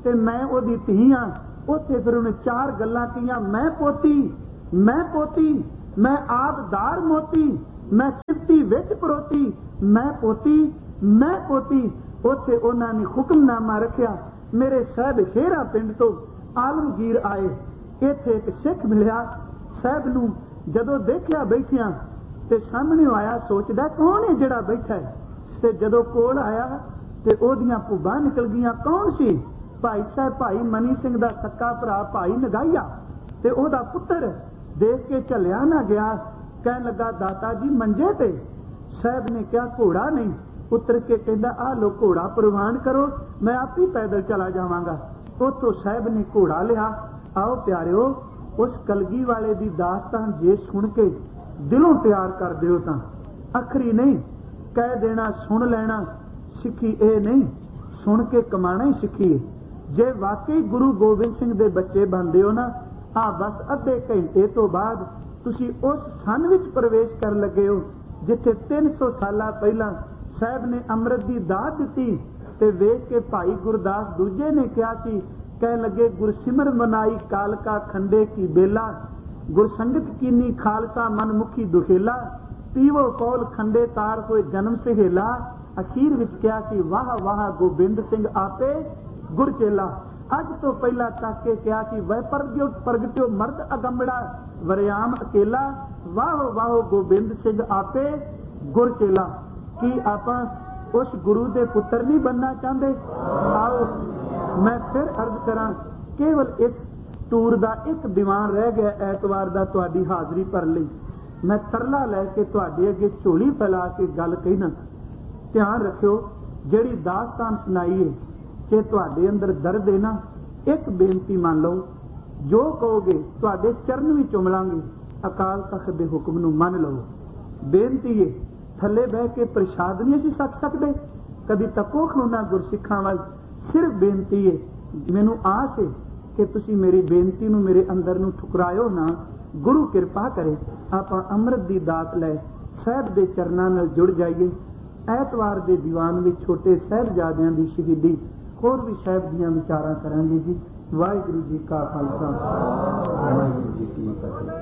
ਤੇ ਮੈਂ ਉਹਦੀ ਧੀ ਆ। ਉੱਥੇ ਫਿਰ ਉਹਨੇ ਚਾਰ ਗੱਲਾਂ ਕਹੀਆਂ, ਮੈਂ ਪੋਤੀ, ਮੈਂ ਪੋਤੀ, ਮੈਂ ਆਬਦਾਰ ਮੋਤੀ, ਮੈਂ ਸਿਫਤੀ ਵਿੱਚ ਪਰੋਤੀ, ਮੈਂ ਪੋਤੀ, ਮੈਂ ਪੋਤੀ। ਉੱਥੇ ਉਹਨਾਂ ਨੇ ਹੁਕਮਨਾਮਾ ਰੱਖਿਆ। ਮੇਰੇ ਸਾਹਿਬ ਖੇਰਾ ਪਿੰਡ ਤੋਂ ਆਲਮਗੀਰ ਆਏ। ਇੱਥੇ ਇੱਕ ਸਿੱਖ ਮਿਲਿਆ। ਸਾਹਿਬ ਨੂੰ ਜਦੋਂ ਦੇਖਿਆ ਬੈਠਿਆਂ ਤੇ ਸਾਹਮਣੇ ਆਇਆ, ਸੋਚਦਾ ਕੌਣ ਹੈ ਜਿਹੜਾ ਬੈਠਾ ਹੈ। ਤੇ ਜਦੋਂ ਕੋਲ ਆਇਆ ਤੇ ਉਹਦੀਆਂ ਭੁੱਬਾਂ ਨਿਕਲ ਗਈਆਂ। ਕੌਣ ਸੀ? ਭਾਈ ਸਾਹਿਬ, ਭਾਈ ਮਨੀ ਸਿੰਘ ਦਾ ਸੱਕਾ ਭਰਾ ਭਾਈ ਨਗਾਈਆ ਤੇ ਉਹਦਾ ਪੁੱਤਰ। ਦੇਖ ਕੇ ਝੱਲਿਆ ਨਾ ਗਿਆ, ਕਹਿਣ ਲੱਗਾ, ਦਾਤਾ ਜੀ ਮੰਜੇ ਤੇ। ਸਾਹਿਬ ਨੇ ਕਿਹਾ, ਘੋੜਾ ਨਹੀਂ। ਉਤਰ ਕੇ ਕਹਿੰਦਾ, ਆਹ ਲੋ ਘੋੜਾ ਪ੍ਰਵਾਨ ਕਰੋ, ਮੈਂ ਆਪ ਹੀ ਪੈਦਲ ਚਲਾ ਜਾਵਾਂਗਾ। ਉੱਥੋਂ ਸਾਹਿਬ ਨੇ ਘੋੜਾ ਲਿਆ। ਆਓ ਪਿਆਰਿਓ, ਉਸ ਕਲਗੀ ਵਾਲੇ ਦੀ ਦਾਸਤਾਨ ਜੇ ਸੁਣ ਕੇ ਦਿਲੋਂ ਪਿਆਰ ਕਰ ਦਿਓ ਤਾਂ ਅਖਰੀ ਨਹੀਂ ਕਹਿ ਦੇਣਾ, ਸੁਣ ਲੈਣਾ ਸਿੱਖੀ ਇਹ ਨਹੀਂ, ਸੁਣ ਕੇ ਕਮਾਣਾ ਹੀ ਸਿੱਖੀਏ। ਜੇ ਵਾਕਈ ਗੁਰੂ ਗੋਬਿੰਦ ਸਿੰਘ ਦੇ ਬੱਚੇ ਬਣਦੇ ਹੋ ਨਾ, ਆ ਬਸ ਅੱਧੇ ਘੰਟੇ ਤੋਂ ਬਾਅਦ ਤੁਸੀਂ ਉਸ ਸੰਨ ਵਿੱਚ ਪ੍ਰਵੇਸ਼ ਕਰਨ ਲੱਗੇ ਹੋ ਜਿੱਥੇ ਤਿੰਨ ਸੌ ਸਾਲਾਂ ਪਹਿਲਾਂ ਸਾਹਿਬ ਨੇ ਅੰਮ੍ਰਿਤ ਦੀ ਦਾਤ ਦਿੱਤੀ। ਤੇ ਵੇਖ ਕੇ ਭਾਈ ਗੁਰਦਾਸ ਦੂਜੇ ਨੇ ਕਿਹਾ ਸੀ, ਕਹਿ ਲੱਗੇ, ਗੁਰਸਿਮਰ ਮਨਾਈ ਕਾਲਕਾ ਖੰਡੇ ਕੀ ਬੇਲਾ, ਗੁਰਸੰਗਤ ਕੀਨੀ ਖਾਲਸਾ ਮਨ ਮੁਖੀ ਦੁਖੇਲਾ, ਪੀਵੋ ਕੌਲ ਖੰਡੇ ਤਾਰ ਹੋਏ ਜਨਮ ਸਹੇਲਾ। ਅਖੀਰ ਵਿੱਚ ਕਿਹਾ ਸੀ, ਵਾਹ ਵਾਹ ਗੋਬਿੰਦ ਸਿੰਘ ਆਪੇ ਗੁਰਚੇਲਾ। ਅੱਜ ਤੋਂ ਪਹਿਲਾਂ ਤੱਕ ਕੇ ਕਿਹਾ ਸੀ, ਵੈ ਪ੍ਰਗਟਿਓ ਪ੍ਰਗਟਿਓ ਮਰਦ ਅਗੰਬੜਾ ਵਰਿਆਮ ਅਕੇਲਾ, ਵਾਹ ਵਾਹ ਗੋਬਿੰਦ ਸਿੰਘ ਆਪੇ ਗੁਰਚੇਲਾ। ਕੀ ਆਪਾਂ ਉਸ ਗੁਰੂ ਦੇ ਪੁੱਤਰ ਨਹੀਂ ਬਣਨਾ ਚਾਹੁੰਦੇ? ਆਓ ਮੈਂ ਫਿਰ ਅਰਜ਼ ਕਰਾਂ, ਕੇਵਲ ਇਸ ਟੂਰ ਦਾ ਇੱਕ ਦੀਵਾਨ ਰਹਿ ਗਿਆ ਐਤਵਾਰ ਦਾ ਤੁਹਾਡੀ ਹਾਜ਼ਰੀ ਭਰਨ ਲਈ। ਮੈਂ ਤਰਲਾ ਲੈ ਕੇ ਤੁਹਾਡੇ ਅੱਗੇ ਝੋਲੀ ਫੈਲਾ ਕੇ ਗੱਲ ਕਹਿਣਾ। ਧਿਆਨ ਰੱਖਿਓ, ਜਿਹੜੀ ਦਾਸਤਾਨ ਸੁਣਾਈਏ ਜੇ ਤੁਹਾਡੇ ਅੰਦਰ ਦਰਦ ਹੈ ਨਾ, ਇੱਕ ਬੇਨਤੀ ਮੰਨ ਲਓ, ਜੋ ਕਹੋਗੇ ਤੁਹਾਡੇ ਚਰਨ ਵੀ ਚੁੰਮਲਾਂਗੇ। ਅਕਾਲ ਤਖਤ ਦੇ ਹੁਕਮ ਨੂੰ ਮੰਨ ਲਓ। ਬੇਨਤੀ ਹੈ, ਥੱਲੇ ਬਹਿ ਕੇ ਪ੍ਰਸ਼ਾਦ ਨਹੀਂ ਅਸੀਂ ਛਕ ਸਕਦੇ, ਕਦੀ ਤੱਕੋ ਖਲੋਣਾ ਗੁਰਸਿੱਖਾਂ ਵੱਲ। ਸਿਰਫ ਬੇਨਤੀ ਹੈ, ਮੈਨੂੰ ਆਸ ਹੈ ਕਿ ਤੁਸੀਂ ਮੇਰੀ ਬੇਨਤੀ ਨੂੰ, ਮੇਰੇ ਅੰਦਰ ਨੂੰ ਠੁਕਰਾਇਓ ਨਾ। ਗੁਰੂ ਕਿਰਪਾ ਕਰੇ ਆਪਾਂ ਅੰਮ੍ਰਿਤ ਦੀ ਦਾਤ ਲੈ ਸਾਹਿਬ ਦੇ ਚਰਨਾਂ ਨਾਲ ਜੁੜ ਜਾਈਏ। ਐਤਵਾਰ ਦੇ ਦੀਵਾਨ ਵਿੱਚ ਛੋਟੇ ਸਾਹਿਬਜ਼ਾਦਿਆਂ ਦੀ ਸ਼ਹੀਦੀ, ਹੋਰ ਵੀ ਸਾਹਿਬ ਦੀਆਂ ਵਿਚਾਰਾਂ ਕਰਾਂਗੇ ਜੀ। ਵਾਹਿਗੁਰੂ ਜੀ ਕਾ ਖਾਲਸਾ, ਵਾਹਿਗੁਰੂ ਜੀ ਕੀ ਫਤਿਹ।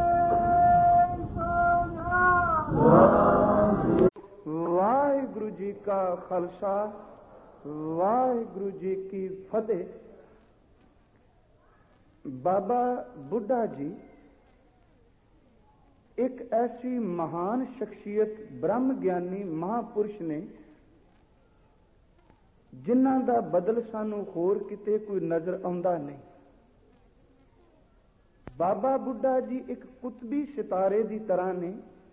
ਵਾਹਿਗੁਰੂ ਜੀ ਕਾ ਖਾਲਸਾ, ਵਾਹਿਗੁਰੂ ਜੀ ਕੀ ਫਤਿਹ। ਬਾਬਾ ਬੁੱਢਾ ਜੀ ਇੱਕ ਐਸੀ ਮਹਾਨ ਸ਼ਖਸੀਅਤ, ਬ੍ਰਹਮ ਗਿਆਨੀ ਮਹਾਪੁਰਸ਼ ਨੇ ਜਿਨ੍ਹਾਂ ਦਾ ਬਦਲ ਸਾਨੂੰ ਹੋਰ ਕਿਤੇ ਕੋਈ ਨਜ਼ਰ ਆਉਂਦਾ ਨਹੀਂ। ਬਾਬਾ ਬੁੱਢਾ ਜੀ ਇੱਕ ਕੁਤਬੀ ਸਿਤਾਰੇ ਦੀ ਤਰ੍ਹਾਂ ਨੇ।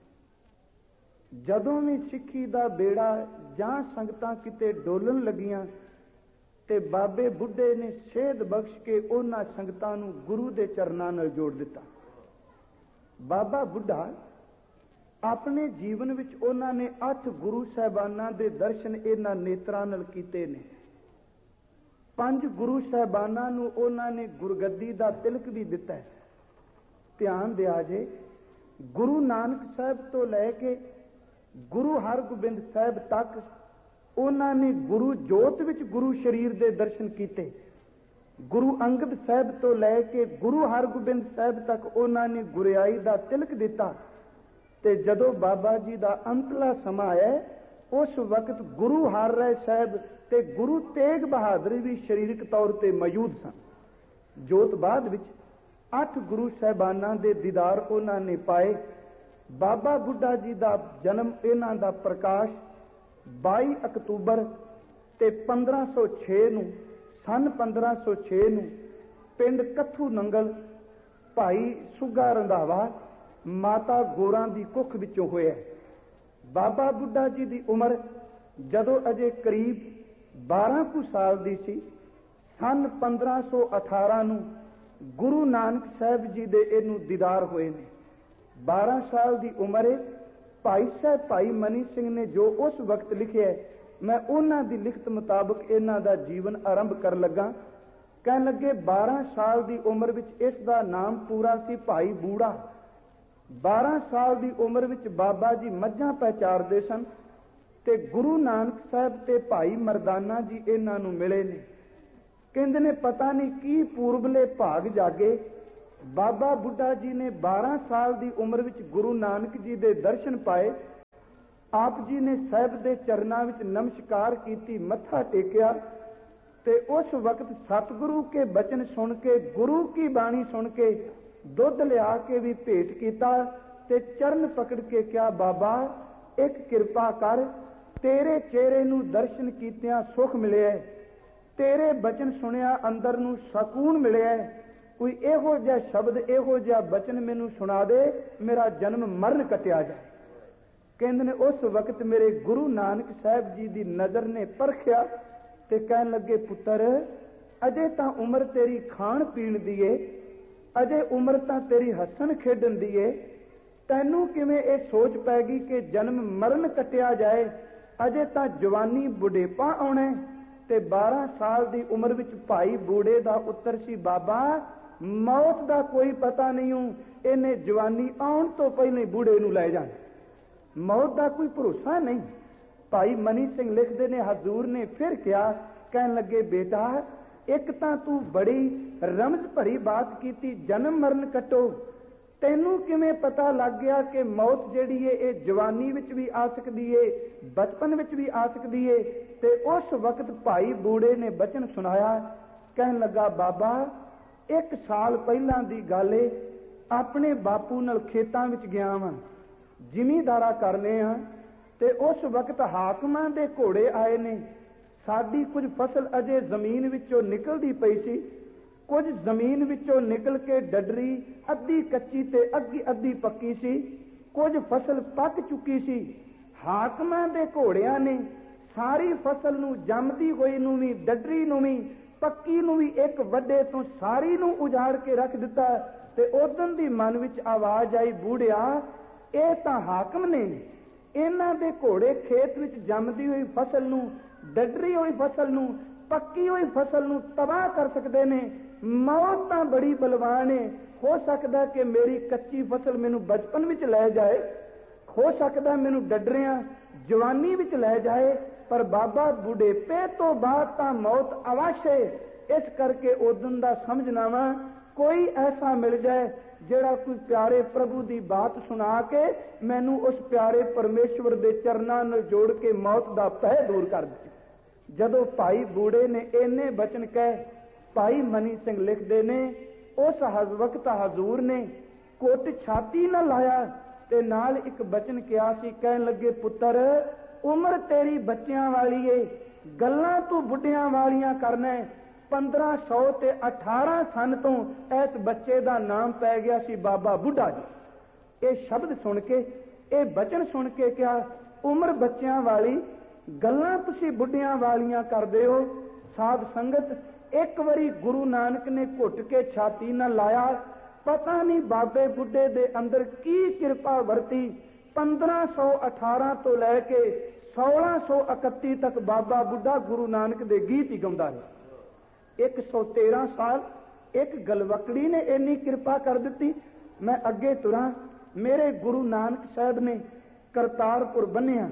ਜਦੋਂ ਵੀ ਸਿੱਖੀ ਦਾ ਬੇੜਾ ਜਾਂ ਸੰਗਤਾਂ ਕਿਤੇ ਡੋਲਣ ਲੱਗੀਆਂ ਤੇ ਬਾਬੇ ਬੁੱਢੇ ਨੇ ਸੇਧ ਬਖਸ਼ ਕੇ ਉਹਨਾਂ ਸੰਗਤਾਂ ਨੂੰ ਗੁਰੂ ਦੇ ਚਰਨਾਂ ਨਾਲ ਜੋੜ ਦਿੱਤਾ। ਬਾਬਾ ਬੁੱਢਾ ਆਪਣੇ ਜੀਵਨ ਵਿੱਚ ਉਹਨਾਂ ਨੇ ਅੱਠ ਗੁਰੂ ਸਾਹਿਬਾਨਾਂ ਦੇ ਦਰਸ਼ਨ ਇਹਨਾਂ ਨੇਤਰਾਂ ਨਾਲ ਕੀਤੇ ਨੇ। ਪੰਜ ਗੁਰੂ ਸਾਹਿਬਾਨਾਂ ਨੂੰ ਉਹਨਾਂ ਨੇ ਗੁਰਗੱਦੀ ਦਾ ਤਿਲਕ ਵੀ ਦਿੱਤਾ ਹੈ। ਧਿਆਨ ਦਿਆ ਜੇ, ਗੁਰੂ ਨਾਨਕ ਸਾਹਿਬ ਤੋਂ ਲੈ ਕੇ ਗੁਰੂ ਹਰਗੋਬਿੰਦ ਸਾਹਿਬ ਤੱਕ ਉਹਨਾਂ ਨੇ ਗੁਰੂ ਜੋਤ ਵਿੱਚ ਗੁਰੂ ਸ਼ਰੀਰ ਦੇ ਦਰਸ਼ਨ ਕੀਤੇ। ਗੁਰੂ ਅੰਗਦ ਸਾਹਿਬ ਤੋਂ ਲੈ ਕੇ ਗੁਰੂ ਹਰਗੋਬਿੰਦ ਸਾਹਿਬ ਤੱਕ ਉਹਨਾਂ ਨੇ ਗੁਰਿਆਈ ਦਾ ਤਿਲਕ ਦਿੱਤਾ। ਤੇ ਜਦੋਂ ਬਾਬਾ ਜੀ ਦਾ ਅੰਤਲਾ ਸਮਾਂ ਆਇਆ, ਉਸ ਵਕਤ ਗੁਰੂ ਹਰ ਰਾਏ ਸਾਹਿਬ ਤੇ ਗੁਰੂ ਤੇਗ ਬਹਾਦਰ ਵੀ ਸਰੀਰਕ ਤੌਰ ਤੇ ਮੌਜੂਦ ਸਨ। ਜੋਤ ਬਾਅਦ ਵਿੱਚ ਅੱਠ ਗੁਰੂ ਸਾਹਿਬਾਨਾਂ ਦੇ ਦੀਦਾਰ ਉਹਨਾਂ ਨੇ ਪਾਏ। ਬਾਬਾ ਬੁੱਢਾ ਜੀ ਦਾ ਜਨਮ, ਇਹਨਾਂ ਦਾ ਪ੍ਰਕਾਸ਼ ਬਾਈ ਅਕਤੂਬਰ ਤੇ ਪੰਦਰਾਂ ਸੌ ਛੇ ਨੂੰ ਸਨ ਪੰਦਰਾਂ ਸੌ ਛੇ ਨੂੰ ਪਿੰਡ ਕੱਥੂ ਨੰਗਲ ਭਾਈ ਸੁੱਗਾ ਰੰਧਾਵਾ ਮਾਤਾ ਗੋਰਾਂ ਦੀ ਕੁੱਖ ਵਿੱਚੋਂ ਹੋਇਆ। ਬਾਬਾ ਬੁੱਢਾ ਜੀ ਦੀ ਉਮਰ ਜਦੋਂ ਅਜੇ ਕਰੀਬ ਬਾਰਾਂ ਕੁ ਸਾਲ ਦੀ ਸੀ, ਸਨ ਪੰਦਰਾਂ ਸੌ ਅਠਾਰਾਂ ਨੂੰ ਗੁਰੂ ਨਾਨਕ ਸਾਹਿਬ ਜੀ ਦੇ ਇਹਨੂੰ ਦੀਦਾਰ ਹੋਏ ਨੇ। ਬਾਰਾਂ ਸਾਲ ਦੀ ਉਮਰ ਹੈ। ਭਾਈ ਸਾਹਿਬ ਭਾਈ ਮਨੀ ਸਿੰਘ ਨੇ ਜੋ ਉਸ ਵਕਤ ਲਿਖਿਆ, ਮੈਂ ਉਹਨਾਂ ਦੀ ਲਿਖਤ ਮੁਤਾਬਕ ਇਹਨਾਂ ਦਾ ਜੀਵਨ ਆਰੰਭ ਕਰਨ ਲੱਗਾ। ਕਹਿਣ ਲੱਗੇ, ਬਾਰਾਂ ਸਾਲ ਦੀ ਉਮਰ ਵਿੱਚ ਇਸ ਦਾ ਨਾਮ ਪੂਰਾ ਸੀ ਭਾਈ ਬੂੜਾ। ਬਾਰਾਂ ਸਾਲ ਦੀ ਉਮਰ ਵਿੱਚ ਬਾਬਾ ਜੀ ਮੱਝਾਂ ਪਹਿਚਾਰਦੇ ਸਨ ਤੇ ਗੁਰੂ ਨਾਨਕ ਸਾਹਿਬ ਤੇ ਭਾਈ ਮਰਦਾਨਾ ਜੀ ਇਹਨਾਂ ਨੂੰ ਮਿਲੇ ਨੇ ਕਹਿੰਦੇ ਨੇ ਪਤਾ ਨਹੀਂ ਕੀ ਪੂਰਬਲੇ ਭਾਗ ਜਾਗੇ, ਬਾਬਾ ਬੁੱਢਾ ਜੀ ਨੇ ਬਾਰਾਂ ਸਾਲ ਦੀ ਉਮਰ ਵਿੱਚ ਗੁਰੂ ਨਾਨਕ ਜੀ ਦੇ ਦਰਸ਼ਨ ਪਾਏ। ਆਪ ਜੀ ਨੇ ਸਾਹਿਬ ਦੇ ਚਰਨਾਂ ਵਿੱਚ ਨਮਸਕਾਰ ਕੀਤੀ, ਮੱਥਾ ਟੇਕਿਆ ਤੇ ਉਸ ਵਕਤ ਸਤਿਗੁਰੂ ਕੇ ਬਚਨ ਸੁਣ ਕੇ, ਗੁਰੂ ਕੀ ਬਾਣੀ ਸੁਣ ਕੇ ਦੁੱਧ ਲਿਆ ਕੇ ਵੀ ਭੇਟ ਕੀਤਾ ਤੇ ਚਰਨ ਪਕੜ ਕੇ ਕਿਹਾ, ਬਾਬਾ ਇੱਕ ਕਿਰਪਾ ਕਰ, ਤੇਰੇ ਚਿਹਰੇ ਨੂੰ ਦਰਸ਼ਨ ਕੀਤਿਆਂ ਸੁਖ ਮਿਲਿਆ, ਤੇਰੇ ਬਚਨ ਸੁਣਿਆ ਅੰਦਰ ਨੂੰ ਸਕੂਨ ਮਿਲਿਆ, ਕੋਈ ਇਹੋ ਜਿਹਾ ਸ਼ਬਦ, ਇਹੋ ਜਿਹਾ ਬਚਨ ਮੈਨੂੰ ਸੁਣਾ ਦੇ, ਮੇਰਾ ਜਨਮ ਮਰਨ ਕੱਟਿਆ ਜਾਏ। ਕਹਿੰਦੇ ਨੇ ਉਸ ਵਕਤ ਮੇਰੇ ਗੁਰੂ ਨਾਨਕ ਸਾਹਿਬ ਜੀ ਦੀ ਨਜ਼ਰ ਨੇ ਪਰਖਿਆ ਤੇ ਕਹਿਣ ਲੱਗੇ, ਪੁੱਤਰ ਅਜੇ ਤਾਂ ਉਮਰ ਤੇਰੀ ਖਾਣ ਪੀਣ ਦੀ ਏ, ਅਜੇ ਉਮਰ ਤਾਂ ਤੇਰੀ ਹੱਸਣ ਖੇਡਣ ਦੀ ਏ, ਤੈਨੂੰ ਕਿਵੇਂ ਇਹ ਸੋਚ ਪੈ ਗਈ ਕਿ ਜਨਮ ਮਰਨ ਕੱਟਿਆ ਜਾਏ? ਅਜੇ ਤਾਂ ਜਵਾਨੀ ਬੁਢੇਪਾ ਆਉਣਾ। ਤੇ ਬਾਰਾਂ ਸਾਲ ਦੀ ਉਮਰ ਵਿੱਚ ਭਾਈ ਬੂੜੇ ਦਾ ਉੱਤਰ ਸੀ, ਬਾਬਾ ਮੌਤ ਦਾ ਕੋਈ ਪਤਾ ਨਹੀਂ ਹੂੰ, ਇਹਨੇ ਜਵਾਨੀ ਆਉਣ ਤੋਂ ਪਹਿਲਾਂ ਹੀ ਬੂੜੇ ਨੂੰ ਲੈ ਜਾਣਾ, ਮੌਤ ਦਾ ਕੋਈ ਭਰੋਸਾ ਨਹੀਂ। ਭਾਈ ਮਨੀ ਸਿੰਘ ਲਿਖਦੇ ਨੇ, ਹਜ਼ੂਰ ਨੇ ਫਿਰ ਕਿਹਾ, ਕਹਿਣ ਲੱਗੇ, ਬੇਟਾ ਇੱਕ ਤਾਂ ਤੂੰ ਬੜੀ ਰਮਜ਼ ਭਰੀ ਬਾਤ ਕੀਤੀ, ਜਨਮ ਮਰਨ ਕੱਟੋ, ਤੈਨੂੰ ਕਿਵੇਂ ਪਤਾ ਲੱਗ ਗਿਆ ਕਿ ਮੌਤ ਜਿਹੜੀ ਏ ਇਹ ਜਵਾਨੀ ਵਿੱਚ ਵੀ ਆ ਸਕਦੀ ਏ, ਬਚਪਨ ਵਿੱਚ ਵੀ ਆ ਸਕਦੀ ਏ? ਤੇ ਉਸ ਵਕਤ ਭਾਈ ਬੂੜੇ ਨੇ ਬਚਨ ਸੁਣਾਇਆ, ਕਹਿਣ ਲੱਗਾ, ਬਾਬਾ ਇੱਕ ਸਾਲ ਪਹਿਲਾਂ ਦੀ ਗੱਲ ਏ, ਆਪਣੇ ਬਾਪੂ ਨਾਲ ਖੇਤਾਂ ਵਿੱਚ ਗਿਆ ਵਾਂ, ਜ਼ਿਮੀਂਦਾਰਾ ਕਰਨੇ ਆ, ਤੇ ਉਸ ਵਕਤ ਹਾਕਮਾਂ ਦੇ ਘੋੜੇ ਆਏ ਨੇ, ਸਾਡੀ ਕੁਝ ਫਸਲ ਅਜੇ ਜ਼ਮੀਨ ਵਿੱਚੋਂ ਨਿਕਲਦੀ ਪਈ ਸੀ, ਕੁਝ ਜ਼ਮੀਨ ਵਿੱਚੋਂ ਨਿਕਲ ਕੇ ਡੱਡਰੀ ਅੱਧੀ ਕੱਚੀ ਤੇ ਅੱਧੀ ਅੱਧੀ ਪੱਕੀ ਸੀ, ਕੁਝ ਫਸਲ ਪੱਕ ਚੁੱਕੀ ਸੀ। ਹਾਕਮਾਂ ਦੇ ਘੋੜਿਆਂ ਨੇ ਸਾਰੀ ਫਸਲ ਨੂੰ, ਜੰਮਦੀ ਹੋਈ ਨੂੰ ਵੀ, ਡੱਡਰੀ ਨੂੰ ਵੀ, ਪੱਕੀ ਨੂੰ ਵੀ ਇੱਕ ਵੱਡੇ ਤੋਂ ਸਾਰੀ ਨੂੰ ਉਜਾੜ ਕੇ ਰੱਖ ਦਿੱਤਾ। ਤੇ ਉਦੋਂ ਦੀ ਮਨ ਵਿੱਚ ਆਵਾਜ਼ ਆਈ, ਬੂੜਿਆ ਇਹ ਤਾਂ ਹਾਕਮ ਨੇ, ਇਹਨਾਂ ਦੇ ਘੋੜੇ ਖੇਤ ਵਿੱਚ ਜੰਮਦੀ ਹੋਈ ਫਸਲ ਨੂੰ, ਡੱਡਰੀ ਹੋਈ ਫਸਲ ਨੂੰ, ਪੱਕੀ ਹੋਈ ਫਸਲ ਨੂੰ ਤਬਾਹ ਕਰ ਸਕਦੇ ਨੇ। ਮੌਤ ਤਾਂ ਬੜੀ ਬਲਵਾਨ ਹੈ, ਹੋ ਸਕਦਾ ਕਿ ਮੇਰੀ ਕੱਚੀ ਫਸਲ ਮੈਨੂੰ ਬਚਪਨ ਵਿੱਚ ਲੈ ਜਾਏ, ਹੋ ਸਕਦਾ ਮੈਨੂੰ ਡੱਡਰਿਆਂ ਜਵਾਨੀ ਵਿੱਚ ਲੈ ਜਾਏ, ਪਰ ਬਾਬਾ ਬੁਢੇਪੇ ਤੋਂ ਬਾਅਦ ਤਾਂ ਮੌਤ ਅਵਸ਼ ਹੈ। ਇਸ ਕਰਕੇ ਉਦੋਂ ਦਾ ਸਮਝਣਾ ਵਾ, ਕੋਈ ਐਸਾ ਮਿਲ ਜਾਏ ਜਿਹੜਾ ਕੋਈ ਪਿਆਰੇ ਪ੍ਰਭੂ ਦੀ ਬਾਤ ਸੁਣਾ ਕੇ ਮੈਨੂੰ ਉਸ ਪਿਆਰੇ ਪਰਮੇਸ਼ਵਰ ਦੇ ਚਰਨਾਂ ਨਾਲ ਜੋੜ ਕੇ ਮੌਤ ਦਾ ਭੈ ਦੂਰ ਕਰ ਦੇ। ਜਦੋਂ ਭਾਈ ਬੂੜੇ ਨੇ ਇੰਨੇ ਬਚਨ ਕਹੇ, ਭਾਈ ਮਨੀ ਸਿੰਘ ਲਿਖਦੇ ਨੇ, ਉਸ ਵਕਤ ਹਜ਼ੂਰ ਨੇ ਕੁੱਟ ਛਾਤੀ ਨਾਲ ਲਾਇਆ ਤੇ ਨਾਲ ਇੱਕ ਬਚਨ ਕਿਹਾ ਸੀ, ਕਹਿਣ ਲੱਗੇ, ਪੁੱਤਰ ਉਮਰ ਤੇਰੀ ਬੱਚਿਆਂ ਵਾਲੀ ਏ, ਗੱਲਾਂ ਤੂੰ ਬੁੱਢਿਆਂ ਵਾਲੀਆਂ ਕਰਨਾ। ਪੰਦਰਾਂ ਸੌ ਤੇ ਅਠਾਰਾਂ ਸਨ ਤੋਂ ਇਸ ਬੱਚੇ ਦਾ ਨਾਮ ਪੈ ਗਿਆ ਸੀ ਬਾਬਾ ਬੁੱਢਾ ਜੀ। ਇਹ ਸ਼ਬਦ ਸੁਣ ਕੇ, ਇਹ ਬਚਨ ਸੁਣ ਕੇ ਕਿਹਾ, ਉਮਰ ਬੱਚਿਆਂ ਵਾਲੀ, ਗੱਲਾਂ ਤੁਸੀਂ ਬੁੱਢਿਆਂ ਵਾਲੀਆਂ ਕਰਦੇ ਹੋ। ਸਾਧ ਸੰਗਤ, ਇੱਕ ਵਾਰੀ ਗੁਰੂ ਨਾਨਕ ਨੇ ਘੁੱਟ ਕੇ ਛਾਤੀ ਨਾਲ ਲਾਇਆ, ਪਤਾ ਨਹੀਂ ਬਾਬੇ ਬੁੱਢੇ ਦੇ ਅੰਦਰ ਕੀ ਕਿਰਪਾ ਵਰਤੀ। ਪੰਦਰਾਂ ਸੌ ਅਠਾਰਾਂ ਤੋਂ ਲੈ ਕੇ ਸੋਲਾਂ ਸੌ ਇਕੱਤੀ ਤੱਕ ਬਾਬਾ ਬੁੱਢਾ ਗੁਰੂ ਨਾਨਕ ਦੇ ਗੀਤ ਹੀ ਗਾਉਂਦਾ ਰਿਹਾ। ਇੱਕ ਸੌ ਤੇਰਾਂ ਸਾਲ ਇੱਕ ਗਲਵਕੜੀ ਨੇ ਇੰਨੀ ਕਿਰਪਾ ਕਰ ਦਿੱਤੀ। ਮੈਂ ਅੱਗੇ ਤੁਰਾਂ, ਮੇਰੇ ਗੁਰੂ ਨਾਨਕ ਸਾਹਿਬ ਨੇ ਕਰਤਾਰਪੁਰ ਬੰਨਿਆ,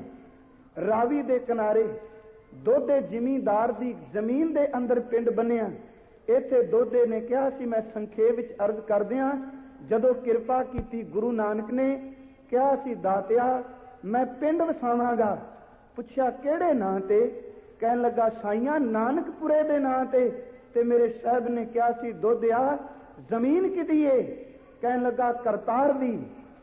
ਰਾਵੀ ਦੇ ਕਿਨਾਰੇ ਦੋਦੇ ਜ਼ਿਮੀਂਦਾਰ ਦੀ ਜ਼ਮੀਨ ਦੇ ਅੰਦਰ ਪਿੰਡ ਬੰਨਿਆ। ਇੱਥੇ ਦੋਦੇ ਨੇ ਕਿਹਾ ਸੀ, ਮੈਂ ਸੰਖੇਪ ਵਿੱਚ ਅਰਜ਼ ਕਰਦਿਆਂ, ਜਦੋਂ ਕਿਰਪਾ ਕੀਤੀ ਗੁਰੂ ਨਾਨਕ ਨੇ ਕਿਹਾ ਸੀ, ਦਾਤਿਆ ਮੈਂ ਪਿੰਡ ਵਸਾਵਾਂਗਾ। ਪੁੱਛਿਆ ਕਿਹੜੇ ਨਾਂ ਤੇ? ਕਹਿਣ ਲੱਗਾ, ਸਾਈਆਂ ਨਾਨਕਪੁਰੇ ਦੇ ਨਾਂ ਤੇ। ਤੇ ਮੇਰੇ ਸਾਹਿਬ ਨੇ ਕਿਹਾ ਸੀ, ਦੋਦਿਆ ਜ਼ਮੀਨ ਕਿਹਦੀ ਏ? ਕਹਿਣ ਲੱਗਾ, ਕਰਤਾਰ ਦੀ।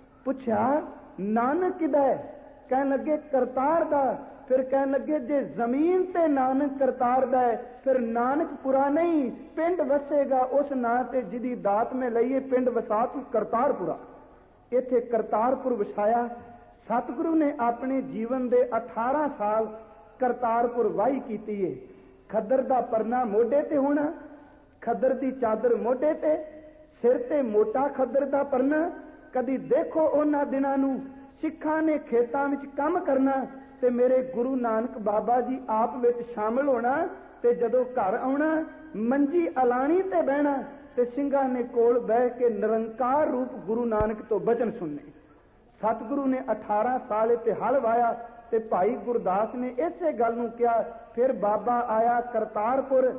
ਪੁੱਛਿਆ ਨਾਨਕ ਕਿਹਦਾ ਹੈ? ਕਹਿਣ ਲੱਗੇ, ਕਰਤਾਰ ਦਾ। ਫਿਰ ਕਹਿਣ ਲੱਗੇ, ਜੇ ਜ਼ਮੀਨ ਤੇ ਨਾਨਕ ਕਰਤਾਰ ਦਾ ਹੈ, ਫਿਰ ਨਾਨਕਪੁਰਾ ਨਹੀਂ, ਪਿੰਡ ਵਸੇਗਾ ਉਸ ਨਾਂ ਤੇ ਜਿਹਦੀ ਦਾਤ ਮੈਂ ਲਈਏ, ਪਿੰਡ ਵਸਾ ਤੂੰ ਕਰਤਾਰਪੁਰਾ। ਇੱਥੇ ਕਰਤਾਰਪੁਰ ਵਸਾਇਆ। ਸਤਿਗੁਰੂ ਨੇ ਆਪਣੇ ਜੀਵਨ ਦੇ ਅਠਾਰਾਂ ਸਾਲ ਕਰਤਾਰਪੁਰ ਵਾਹੀ ਕੀਤੀ ਏ। ਖੱਦਰ ਦਾ ਪਰਨਾ ਮੋਢੇ ਤੇ ਹੋਣਾ, ਖੱਦਰ ਦੀ ਚਾਦਰ ਮੋਢੇ ਤੇ, ਸਿਰ ਤੇ ਮੋਟਾ ਖੱਦਰ ਦਾ ਪਰਨਾ। ਕਦੀ ਦੇਖੋ ਉਹਨਾਂ ਦਿਨਾਂ ਨੂੰ, ਸਿੱਖਾਂ ਨੇ ਖੇਤਾਂ ਵਿੱਚ ਕੰਮ ਕਰਨਾ ਤੇ ਮੇਰੇ ਗੁਰੂ ਨਾਨਕ ਬਾਬਾ ਜੀ ਆਪ ਵਿੱਚ ਸ਼ਾਮਲ ਹੋਣਾ, ਤੇ ਜਦੋਂ ਘਰ ਆਉਣਾ ਮੰਜੀ ਅਲਾਣੀ ਤੇ ਬਹਿਣਾ ਤੇ ਸਿੰਘਾਂ ਨੇ ਕੋਲ ਬਹਿ ਕੇ ਨਿਰੰਕਾਰ ਰੂਪ ਗੁਰੂ ਨਾਨਕ ਤੋਂ ਬਚਨ ਸੁਣਨੇ। ਸਤਿਗੁਰੂ ਨੇ ਅਠਾਰਾਂ ਸਾਲ ਇੱਥੇ ਹਲ ਵਾਇਆ ਤੇ ਭਾਈ ਗੁਰਦਾਸ ਨੇ ਇਸੇ ਗੱਲ ਨੂੰ ਕਿਹਾ। ਫਿਰ ਬਾਬਾ ਆਇਆ ਕਰਤਾਰਪੁਰ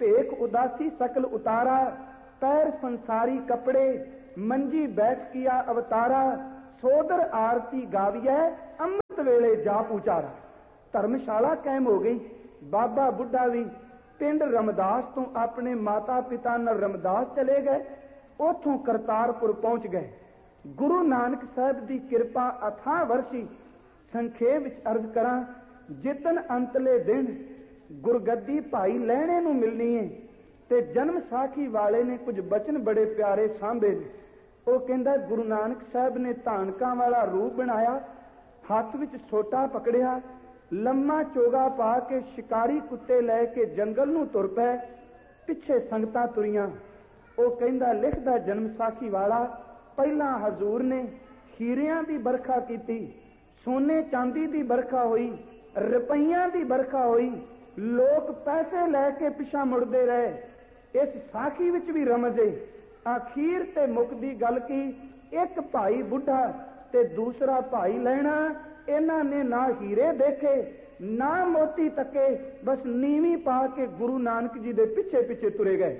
भेख उदासी सकल उतारा, पैर संसारी कपड़े, मंजी बैठ किया अवतारा, सोदर आरती गाविया, अमृत वेले जाप उचारा। धर्मशाला कायम हो गई। बाबा बुढ़ा भी पिंड रमदास तो अपने माता पिता नाल रमदास चले गए, उथों करतारपुर पहुंच गए। गुरु नानक साहब की कृपा अथाह वरसी। संखेप विच अर्ज करा, जिदन अंतले दिन गुरगद्दी भाई लहणे नूं मिलनी है ते जन्म साखी वाले ने कुछ बचन बड़े प्यारे सांभे ने। वो कहंदा गुरु नानक साहब ने धानकां वाला रूप बनाया, हाथ विच सोटा पकड़िया, लम्मा चोगा पा के शिकारी कुत्ते लैके जंगल नूं तुर पए, पिछे संगतां तुरियां। वो कहंदा लिखदा जन्म साखी वाला, पहला हजूर ने हीरियां दी बरखा कीती, सोने चांदी दी बरखा हुई, रुपइयां दी बरखा हुई, लोग पैसे लैके पिछा मुड़दे रहे। इस साखी विच भी रमज है। आखिर ते मुकदी गल की, एक भाई बुढ़ा ते दूसरा भाई लहना, इन्हां ने ना हीरे देखे ना मोती तके, बस नीवी पा के गुरु नानक जी दे पिछे पिछे तुरे गए।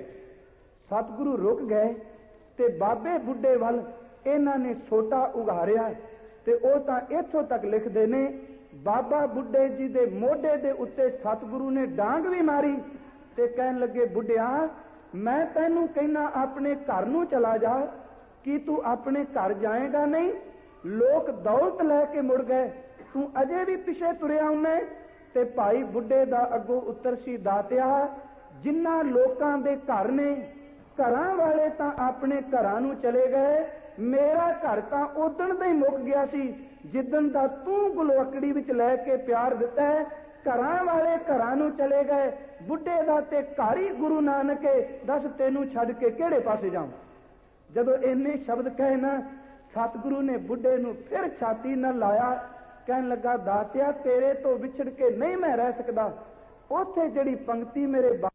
सतगुरु रुक गए ते बाबे बुढ़े वल इन्हां ने सोटा उघारिया ते ओ तां इथों तक लिखदे ने, बाबा बुढ़े जी दे मोढे दे उत्ते सतगुरु ने डांग भी मारी ते कहन लगे, बुढ़िया मैं तैनू कहना अपने घर नूं चला जा, कि तू अपने घर जाएगा नहीं? लोग दौलत लैके मुड़ गए, तू अजे भी पिछे तुरिया उन्ने। ते भाई बुढ़े दा अगों उत्तर सी, दातिया जिन्हां लोकां दे घर ने, घरां वाले तां अपने घरां नूं चले गए, मेरा घर तां उदण दा ही मुक गया सी जिदन दा तू गुलवकड़ी विच लैके प्यार दिता है। घरां वाले घरां नूं चले गए, बुढ़े दा ते घर ही गुरु नानक है, दस तेनू छड्ड के किहड़े पासे जाऊं? जदों इन्ने शब्द कहे ना, सतगुरु ने बुढ़े नूं फिर छाती नाल लाया, कहन लगा, दातिया तेरे तो विछड़ के नहीं मैं रह सकदा। उथे जिहड़ी पंक्ति मेरे